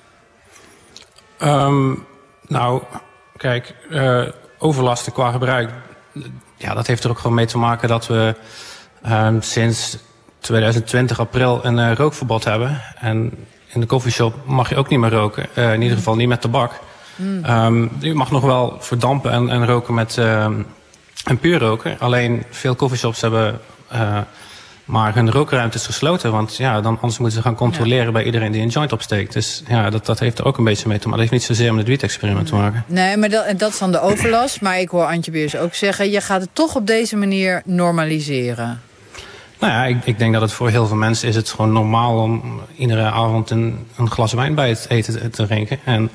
Kijk, overlasten qua gebruik, ja, dat heeft er ook gewoon mee te maken dat we sinds 2020 april een rookverbod hebben. En in de coffeeshop mag je ook niet meer roken, in ieder geval niet met tabak. Je mag nog wel verdampen en roken met en puur roken. Alleen veel coffeeshops hebben maar hun rookruimte is gesloten, want ja, dan anders moeten ze gaan controleren bij iedereen die een joint opsteekt. Dus ja, dat heeft er ook een beetje mee te maken. Dat heeft niet zozeer met het wiet-experiment te maken. Nee, maar dat is dan de overlast. Maar ik hoor Antje Beers ook zeggen, je gaat het toch op deze manier normaliseren. Nou ja, ik denk dat het voor heel veel mensen is het gewoon normaal om iedere avond een glas wijn bij het eten te drinken. En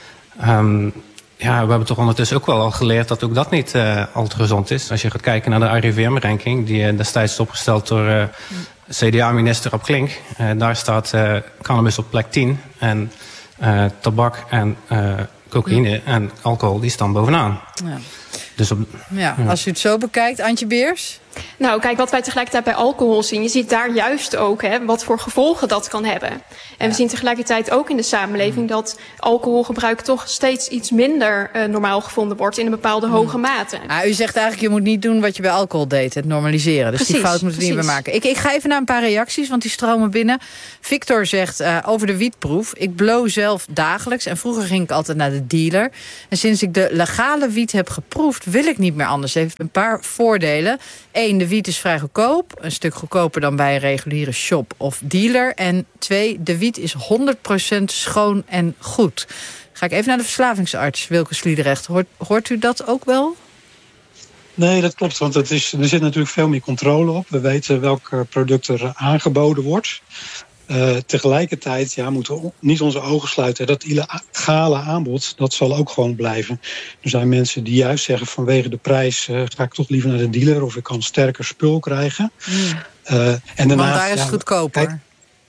we hebben toch ondertussen ook wel al geleerd dat ook dat niet al te gezond is. Als je gaat kijken naar de RIVM-ranking, die destijds is opgesteld door CDA-minister Ab Klink. Daar staat cannabis op plek 10 en tabak en cocaïne en alcohol, die staan bovenaan. Ja. Dus als u het zo bekijkt, Antje Beers? Nou, kijk, wat wij tegelijkertijd bij alcohol zien, je ziet daar juist ook wat voor gevolgen dat kan hebben. En we zien tegelijkertijd ook in de samenleving dat alcoholgebruik toch steeds iets minder normaal gevonden wordt in een bepaalde hoge mate. U zegt eigenlijk, je moet niet doen wat je bij alcohol deed, het normaliseren. Dus die fout moeten we niet meer maken. Ik ga even naar een paar reacties, want die stromen binnen. Victor zegt over de wietproef: ik blow zelf dagelijks en vroeger ging ik altijd naar de dealer. En sinds ik de legale wiet heb geproefd, wil ik niet meer anders. Het heeft een paar voordelen. 1, de wiet is vrij goedkoop. Een stuk goedkoper dan bij een reguliere shop of dealer. En 2, de wiet is 100% schoon en goed. Ga ik even naar de verslavingsarts, Wilke Sliedrecht. Hoort u dat ook wel? Nee, dat klopt, want er zit natuurlijk veel meer controle op. We weten welk product er aangeboden wordt. Tegelijkertijd moeten we niet onze ogen sluiten. Dat illegale aanbod, dat zal ook gewoon blijven. Er zijn mensen die juist zeggen vanwege de prijs ga ik toch liever naar de dealer of ik kan sterker spul krijgen. En daarnaast, want daar is het goedkoper.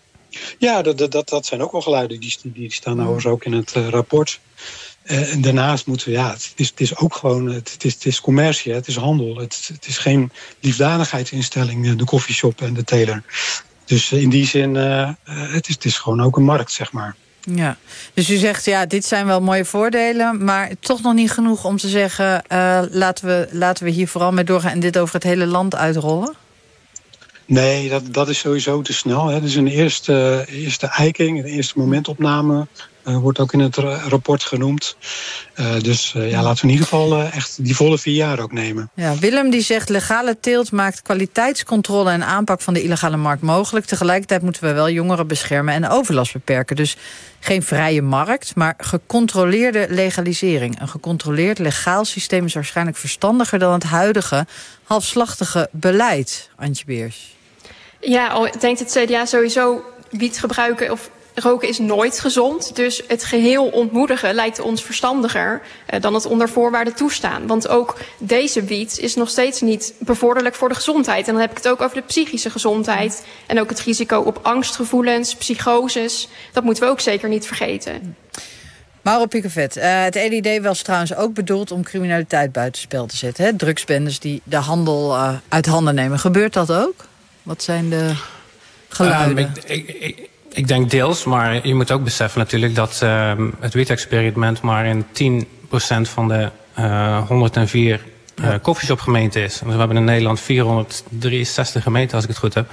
Dat zijn ook wel geluiden. Die staan nou ook in het rapport. En daarnaast moeten we, het is ook gewoon, het is commercie, het is handel. Het is geen liefdadigheidsinstelling, de koffieshop en de teler. Dus in die zin, het is gewoon ook een markt, zeg maar. Ja, dus u zegt, dit zijn wel mooie voordelen, maar toch nog niet genoeg om te zeggen, laten we hier vooral mee doorgaan en dit over het hele land uitrollen? Nee, dat is sowieso te snel. Hè. Dus een eerste eiking, een eerste momentopname wordt ook in het rapport genoemd. Laten we in ieder geval echt die volle 4 jaar ook nemen. Ja, Willem die zegt, legale teelt maakt kwaliteitscontrole en aanpak van de illegale markt mogelijk. Tegelijkertijd moeten we wel jongeren beschermen en overlast beperken. Dus geen vrije markt, maar gecontroleerde legalisering. Een gecontroleerd legaal systeem is waarschijnlijk verstandiger dan het huidige halfslachtige beleid. Antje Beers. Ja, al denkt het CDA sowieso wiet gebruiken of roken is nooit gezond. Dus het geheel ontmoedigen lijkt ons verstandiger dan het onder voorwaarden toestaan. Want ook deze wiet is nog steeds niet bevorderlijk voor de gezondheid. En dan heb ik het ook over de psychische gezondheid. En ook het risico op angstgevoelens, psychoses. Dat moeten we ook zeker niet vergeten. Mauro Piekervet, het LID was trouwens ook bedoeld om criminaliteit buitenspel te zetten. Hè? Drugsbendes die de handel uit handen nemen. Gebeurt dat ook? Wat zijn de geluiden? Ik denk deels, maar je moet ook beseffen natuurlijk dat het wiet-experiment maar in 10% van de 104 koffieshopgemeenten is. We hebben in Nederland 463 gemeenten, als ik het goed heb.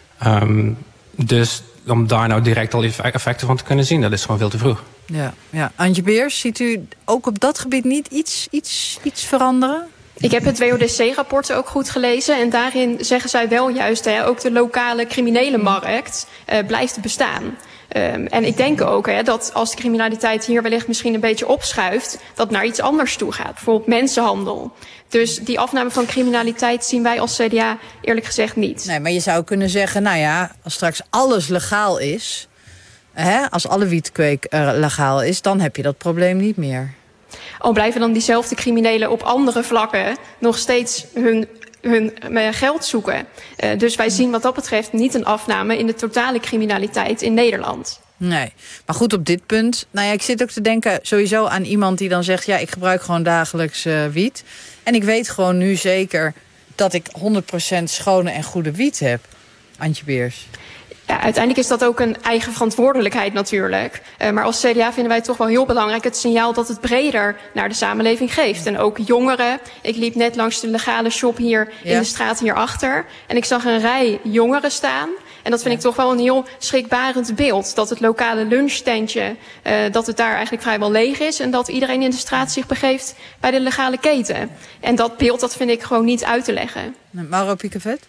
Dus om daar nou direct al effecten van te kunnen zien, dat is gewoon veel te vroeg. Ja. Antje Beers, ziet u ook op dat gebied niet iets veranderen? Ik heb het WODC-rapport ook goed gelezen. En daarin zeggen zij wel juist, ook de lokale criminele markt blijft bestaan. En ik denk ook dat als de criminaliteit hier wellicht misschien een beetje opschuift, dat naar iets anders toe gaat. Bijvoorbeeld mensenhandel. Dus die afname van criminaliteit zien wij als CDA eerlijk gezegd niet. Nee, maar je zou kunnen zeggen, als straks alles legaal is, als alle wietkweek legaal is, dan heb je dat probleem niet meer. Al blijven dan diezelfde criminelen op andere vlakken nog steeds hun geld zoeken. Dus wij zien wat dat betreft niet een afname in de totale criminaliteit in Nederland. Nee, maar goed op dit punt. Ik zit ook te denken sowieso aan iemand die dan zegt, ik gebruik gewoon dagelijks wiet. En ik weet gewoon nu zeker dat ik 100% schone en goede wiet heb. Antje Beers. Ja, uiteindelijk is dat ook een eigen verantwoordelijkheid natuurlijk. Maar als CDA vinden wij het toch wel heel belangrijk het signaal dat het breder naar de samenleving geeft. En ook jongeren. Ik liep net langs de legale shop hier in de straat hierachter. En ik zag een rij jongeren staan. En dat vind ik toch wel een heel schrikbarend beeld. Dat het lokale lunchtentje, dat het daar eigenlijk vrijwel leeg is. En dat iedereen in de straat zich begeeft bij de legale keten. En dat beeld, dat vind ik gewoon niet uit te leggen. Mauro Piekervet?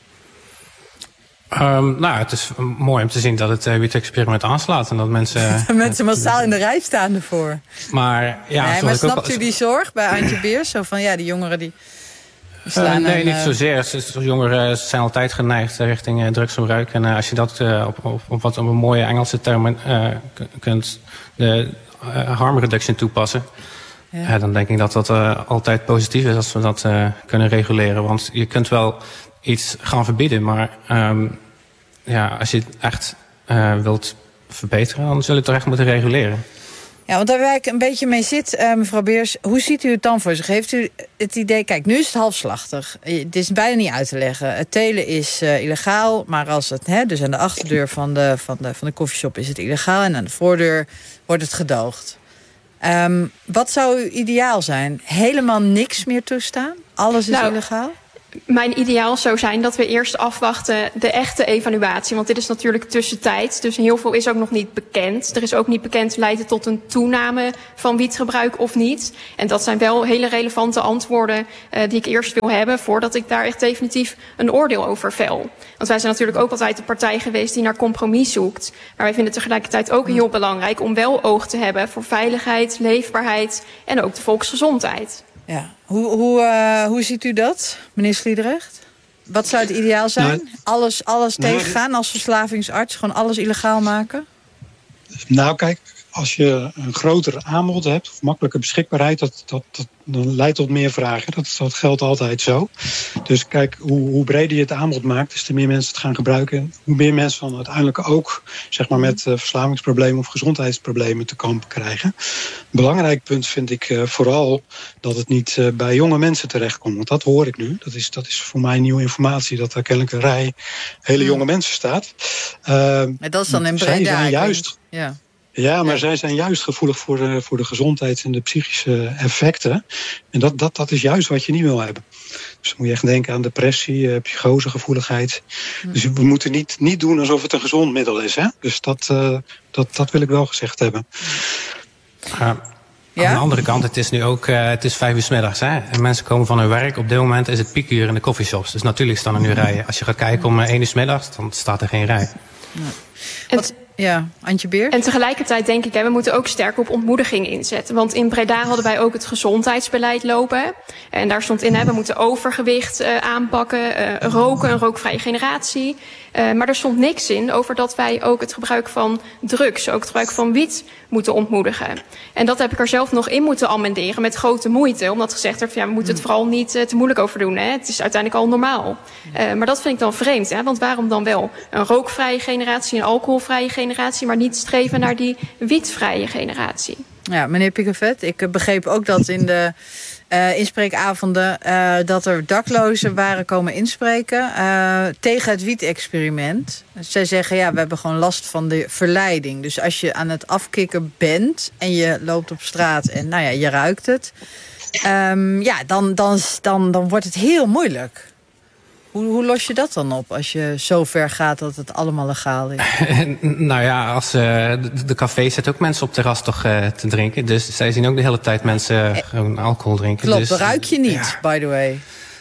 Het is mooi om te zien dat het wiet-experiment aanslaat. En dat mensen mensen massaal in de rij staan ervoor. Maar snapt u die zorg bij Antje Beers? Zo van, die jongeren die Nee, niet zozeer. Jongeren zijn altijd geneigd richting drugsgebruik. En als je dat op een mooie Engelse termen kunt, de harm reduction toepassen. Ja. Dan denk ik dat dat altijd positief is als we dat kunnen reguleren. Want je kunt wel iets gaan verbieden, maar als je het echt wilt verbeteren, dan zul je het toch echt moeten reguleren. Ja, want waar ik een beetje mee zit, mevrouw Beers, hoe ziet u het dan voor zich? Heeft u het idee, kijk, nu is het halfslachtig. Het is bijna niet uit te leggen. Het telen is illegaal, maar als het, dus aan de achterdeur van de koffieshop is het illegaal en aan de voordeur wordt het gedoogd. Wat zou uw ideaal zijn? Helemaal niks meer toestaan? Alles is illegaal? Mijn ideaal zou zijn dat we eerst afwachten de echte evaluatie. Want dit is natuurlijk tussentijds. Dus heel veel is ook nog niet bekend. Er is ook niet bekend, leidt het tot een toename van wietgebruik of niet. En dat zijn wel hele relevante antwoorden die ik eerst wil hebben, voordat ik daar echt definitief een oordeel over vel. Want wij zijn natuurlijk ook altijd de partij geweest die naar compromis zoekt. Maar wij vinden het tegelijkertijd ook heel belangrijk om wel oog te hebben voor veiligheid, leefbaarheid en ook de volksgezondheid. Ja. Hoe ziet u dat, meneer Sliedrecht? Wat zou het ideaal zijn? Alles tegengaan als verslavingsarts? Gewoon alles illegaal maken? Nou, kijk, als je een groter aanbod hebt, of makkelijke beschikbaarheid, dat dan leidt tot meer vragen. Dat geldt altijd zo. Dus kijk, hoe breder je het aanbod maakt, des te meer mensen het gaan gebruiken. Hoe meer mensen dan uiteindelijk ook met verslavingsproblemen of gezondheidsproblemen te kampen krijgen. Een belangrijk punt vind ik vooral dat het niet bij jonge mensen terechtkomt. Want dat hoor ik nu. Dat is voor mij nieuwe informatie, dat er kennelijk een rij hele jonge mensen staat. Dat is dan in Breda. Ja, maar zij zijn juist gevoelig voor de gezondheids- en de psychische effecten. En dat is juist wat je niet wil hebben. Dus dan moet je echt denken aan depressie, psychosegevoeligheid. Dus we moeten niet doen alsof het een gezond middel is. Hè? Dus dat wil ik wel gezegd hebben. Aan de andere kant, het is nu ook het is 5 uur 's middags. Hè? En mensen komen van hun werk. Op dit moment is het piekuur in de coffeeshops. Dus natuurlijk staan er nu rijen. Als je gaat kijken om 1 uur 's middags, dan staat er geen rij. Ja, Antje Beers. En tegelijkertijd denk ik, we moeten ook sterk op ontmoediging inzetten. Want in Breda hadden wij ook het gezondheidsbeleid lopen. En daar stond in, we moeten overgewicht aanpakken, roken, een rookvrije generatie. Maar er stond niks in over dat wij ook het gebruik van drugs, ook het gebruik van wiet moeten ontmoedigen. En dat heb ik er zelf nog in moeten amenderen met grote moeite. Omdat gezegd werd, we moeten het vooral niet te moeilijk over doen. Hè. Het is uiteindelijk al normaal. Maar dat vind ik dan vreemd. Hè. Want waarom dan wel een rookvrije generatie, een alcoholvrije generatie, maar niet streven naar die wietvrije generatie? Ja, meneer Pickevet, ik begreep ook dat in de inspreekavonden dat er daklozen waren komen inspreken tegen het wiet-experiment. Zij zeggen, we hebben gewoon last van de verleiding. Dus als je aan het afkicken bent en je loopt op straat en je ruikt het, dan wordt het heel moeilijk. Hoe los je dat dan op als je zo ver gaat dat het allemaal legaal is? Als de cafés zetten ook mensen op terras toch te drinken. Dus zij zien ook de hele tijd mensen gewoon alcohol drinken. Klopt, dat ruik je niet, by the way.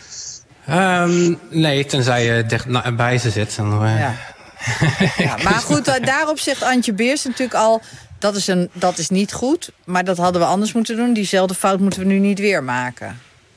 Nee, tenzij je dicht bij ze zit. Dan, maar goed, daarop zegt Antje Beers natuurlijk al, dat is niet goed. Maar dat hadden we anders moeten doen. Diezelfde fout moeten we nu niet weer maken.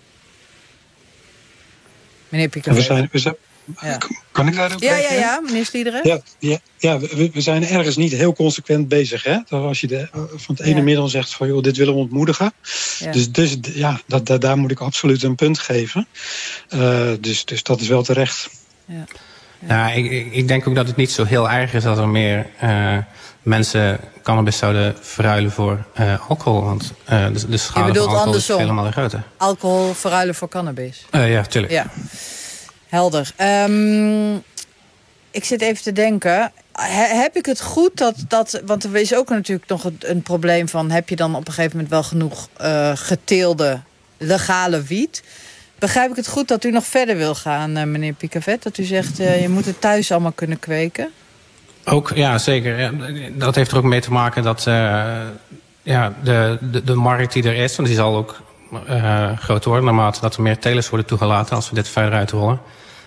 Meneer Pickevet. Kan ik daar ook ja, meneer Sliederen? We zijn ergens niet heel consequent bezig. Hè? Als je van het ene middel zegt van, dit willen we ontmoedigen. Ja. Dus daar moet ik absoluut een punt geven. Dus dat is wel terecht. Ja, ik denk ook dat het niet zo heel erg is dat er meer mensen cannabis zouden verruilen voor alcohol. Want de schade van alcohol andersom. Is helemaal groter. Alcohol verruilen voor cannabis? Ja, tuurlijk. Ja. Helder. Ik zit even te denken. Heb ik het goed dat want er is ook natuurlijk nog een probleem van, heb je dan op een gegeven moment wel genoeg geteelde legale wiet? Begrijp ik het goed dat u nog verder wil gaan, meneer Pickevet? Dat u zegt, je moet het thuis allemaal kunnen kweken? Ook, ja, zeker. Ja, dat heeft er ook mee te maken dat de markt die er is, want die zal ook groot worden naarmate dat er meer telers worden toegelaten als we dit verder uitrollen.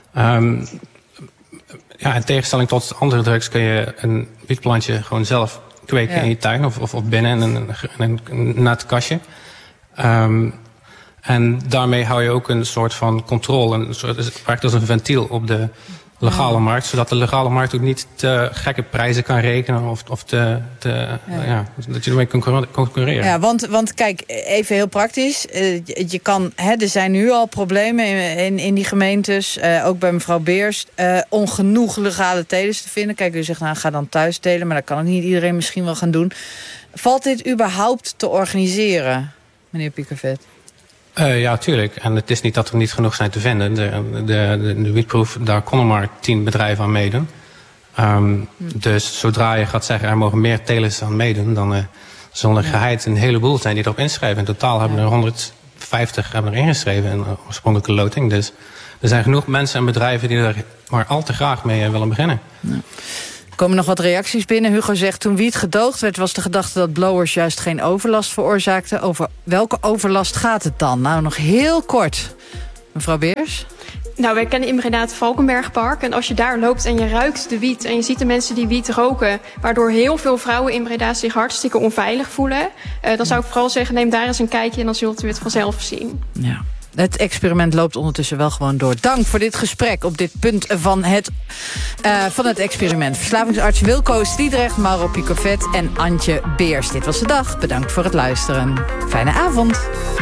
In tegenstelling tot andere drugs kun je een wietplantje gewoon zelf kweken in je tuin of binnen in een net kastje. En daarmee hou je ook een soort van controle. Het werkt als een ventiel op de legale markt. Zodat de legale markt ook niet te gekke prijzen kan rekenen. Of dat je ermee kan concurreren. Ja, want kijk, even heel praktisch. Je kan, er zijn nu al problemen in die gemeentes. Ook bij mevrouw Beers. Om genoeg legale telers te vinden. Kijk, u zegt, ga dan thuis telen. Maar dat kan ook niet iedereen misschien wel gaan doen. Valt dit überhaupt te organiseren, meneer Piekervet? Ja, tuurlijk. En het is niet dat er niet genoeg zijn te vinden. De wietproef, daar konden maar 10 bedrijven aan meedoen. Dus zodra je gaat zeggen, er mogen meer telers aan meedoen, dan zullen er geheid een heleboel zijn die erop inschrijven. In totaal hebben er 150 ingeschreven in de oorspronkelijke loting. Dus er zijn genoeg mensen en bedrijven die er maar al te graag mee willen beginnen. Ja. Er komen nog wat reacties binnen. Hugo zegt, toen wiet gedoogd werd, was de gedachte dat blowers juist geen overlast veroorzaakten. Over welke overlast gaat het dan? Nou, nog heel kort. Mevrouw Beers? Nou, wij kennen in Breda het Valkenbergpark. En als je daar loopt en je ruikt de wiet en je ziet de mensen die wiet roken, waardoor heel veel vrouwen in Breda zich hartstikke onveilig voelen, dan zou ik vooral zeggen, neem daar eens een kijkje en dan zult u het vanzelf zien. Ja. Het experiment loopt ondertussen wel gewoon door. Dank voor dit gesprek op dit punt van het experiment. Verslavingsarts Wilco Stiedrecht, Mauro Piekervet en Antje Beers. Dit was de dag. Bedankt voor het luisteren. Fijne avond.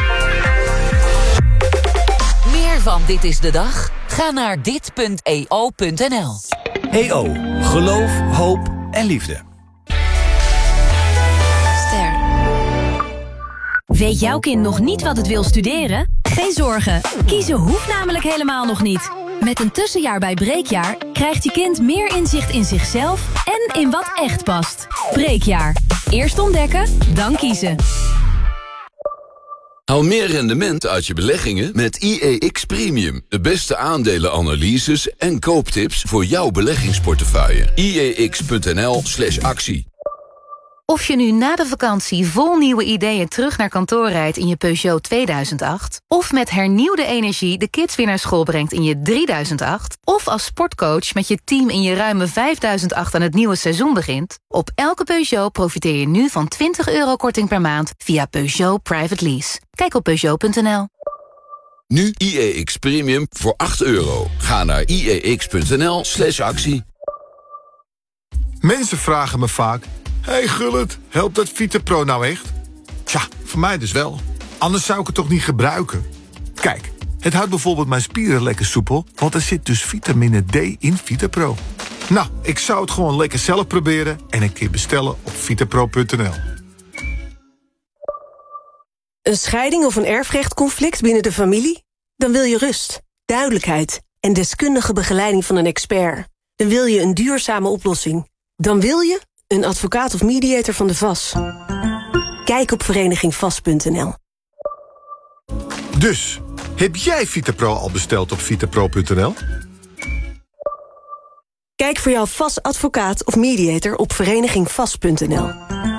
Meer van Dit is de Dag? Ga naar dit.eo.nl. EO. Geloof, hoop en liefde. Weet jouw kind nog niet wat het wil studeren? Geen zorgen, kiezen hoeft namelijk helemaal nog niet. Met een tussenjaar bij Breekjaar krijgt je kind meer inzicht in zichzelf en in wat echt past. Breekjaar. Eerst ontdekken, dan kiezen. Haal meer rendement uit je beleggingen met IEX Premium. De beste aandelenanalyses en kooptips voor jouw beleggingsportefeuille. IEX.nl/actie. Of je nu na de vakantie vol nieuwe ideeën terug naar kantoor rijdt in je Peugeot 2008... of met hernieuwde energie de kids weer naar school brengt in je 3008... of als sportcoach met je team in je ruime 5008 aan het nieuwe seizoen begint... op elke Peugeot profiteer je nu van €20 korting per maand via Peugeot Private Lease. Kijk op Peugeot.nl. Nu IEX Premium voor €8. Ga naar IEX.nl/actie. Mensen vragen me vaak: hey Gullit, helpt dat VitaPro nou echt? Tja, voor mij dus wel. Anders zou ik het toch niet gebruiken? Kijk, het houdt bijvoorbeeld mijn spieren lekker soepel, want er zit dus vitamine D in VitaPro. Nou, ik zou het gewoon lekker zelf proberen en een keer bestellen op vitapro.nl. Een scheiding of een erfrechtconflict binnen de familie? Dan wil je rust, duidelijkheid en deskundige begeleiding van een expert. Dan wil je een duurzame oplossing. Dan wil je een advocaat of mediator van de VAS. Kijk op verenigingvas.nl. Dus, heb jij VitaPro al besteld op vitapro.nl? Kijk voor jouw VAS-advocaat of mediator op verenigingvas.nl.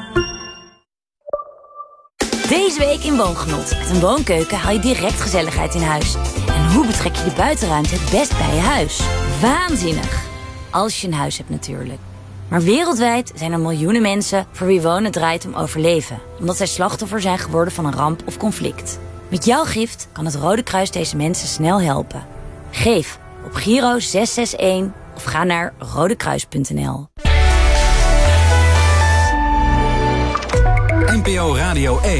Deze week in Woongenot. Met een woonkeuken haal je direct gezelligheid in huis. En hoe betrek je de buitenruimte het best bij je huis? Waanzinnig! Als je een huis hebt natuurlijk. Maar wereldwijd zijn er miljoenen mensen voor wie wonen draait om overleven. Omdat zij slachtoffer zijn geworden van een ramp of conflict. Met jouw gift kan het Rode Kruis deze mensen snel helpen. Geef op Giro 661 of ga naar rodekruis.nl. NPO Radio 1.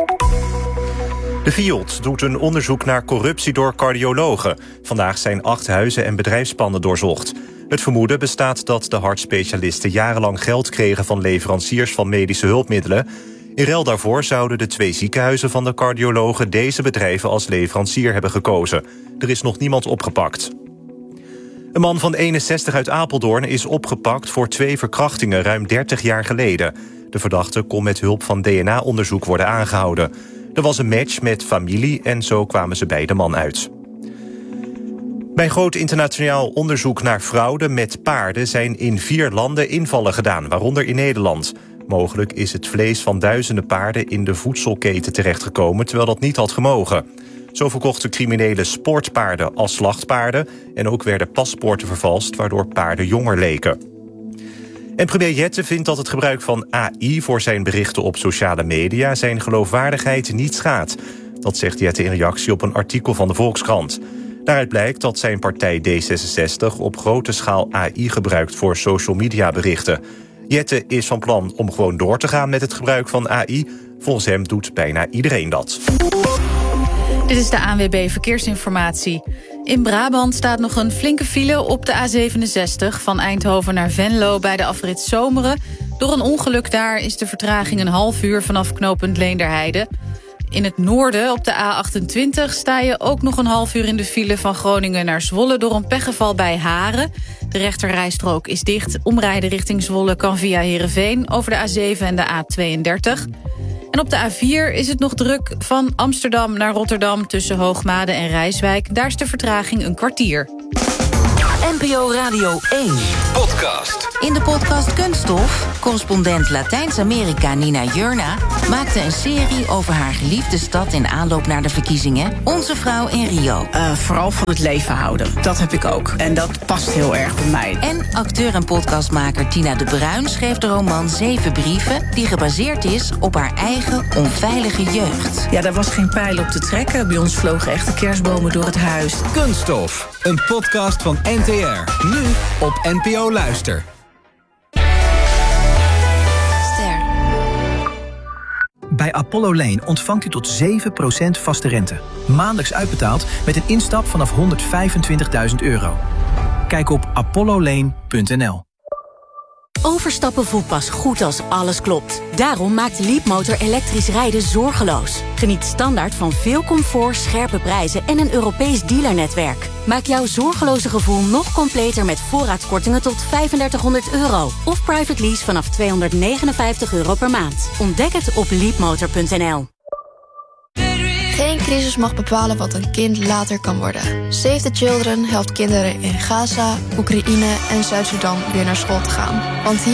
De FIOD doet een onderzoek naar corruptie door cardiologen. Vandaag zijn 8 huizen en bedrijfspanden doorzocht. Het vermoeden bestaat dat de hartspecialisten jarenlang geld kregen van leveranciers van medische hulpmiddelen. In ruil daarvoor zouden de 2 ziekenhuizen van de cardiologen deze bedrijven als leverancier hebben gekozen. Er is nog niemand opgepakt. Een man van 61 uit Apeldoorn is opgepakt voor 2 verkrachtingen ruim 30 jaar geleden. De verdachte kon met hulp van DNA-onderzoek worden aangehouden. Er was een match met familie en zo kwamen ze bij de man uit. Bij een groot internationaal onderzoek naar fraude met paarden zijn in 4 landen invallen gedaan, waaronder in Nederland. Mogelijk is het vlees van duizenden paarden in de voedselketen terechtgekomen, terwijl dat niet had gemogen. Zo verkochten criminelen sportpaarden als slachtpaarden en ook werden paspoorten vervalst, waardoor paarden jonger leken. En premier Jette vindt dat het gebruik van AI voor zijn berichten op sociale media zijn geloofwaardigheid niet schaadt. Dat zegt Jette in reactie op een artikel van de Volkskrant. Daaruit blijkt dat zijn partij D66 op grote schaal AI gebruikt voor social media berichten. Jette is van plan om gewoon door te gaan met het gebruik van AI. Volgens hem doet bijna iedereen dat. Dit is de ANWB Verkeersinformatie. In Brabant staat nog een flinke file op de A67... van Eindhoven naar Venlo bij de afrit Zomeren. Door een ongeluk daar is de vertraging een half uur vanaf knooppunt Leenderheide. In het noorden op de A28 sta je ook nog een half uur in de file... van Groningen naar Zwolle door een pechgeval bij Haren. De rechterrijstrook is dicht. Omrijden richting Zwolle kan via Heerenveen over de A7 en de A32... En op de A4 is het nog druk van Amsterdam naar Rotterdam... tussen Hoogmade en Rijswijk. Daar is de vertraging een kwartier. NPO Radio 1. Podcast. In de podcast Kunststof, correspondent Latijns-Amerika Nina Jurna... maakte een serie over haar geliefde stad in aanloop naar de verkiezingen... Onze Vrouw in Rio. Vooral van het leven houden, dat heb ik ook. En dat past heel erg bij mij. En acteur en podcastmaker Tina de Bruin schreef de roman 7 brieven... die gebaseerd is op haar eigen onveilige jeugd. Ja, daar was geen pijl op te trekken. Bij ons vlogen echte kerstbomen door het huis. Kunststof, een podcast van NTR. Nu op NPO Luister. Bij Apollo Lane ontvangt u tot 7% vaste rente. Maandelijks uitbetaald met een instap vanaf €125.000. Kijk op apollolane.nl. Overstappen voelt pas goed als alles klopt. Daarom maakt Leapmotor elektrisch rijden zorgeloos. Geniet standaard van veel comfort, scherpe prijzen en een Europees dealernetwerk. Maak jouw zorgeloze gevoel nog completer met voorraadskortingen tot €3500. Of private lease vanaf €259 per maand. Ontdek het op leapmotor.nl. Geen crisis mag bepalen wat een kind later kan worden. Save the Children helpt kinderen in Gaza, Oekraïne en Zuid-Sudan weer naar school te gaan. Want hier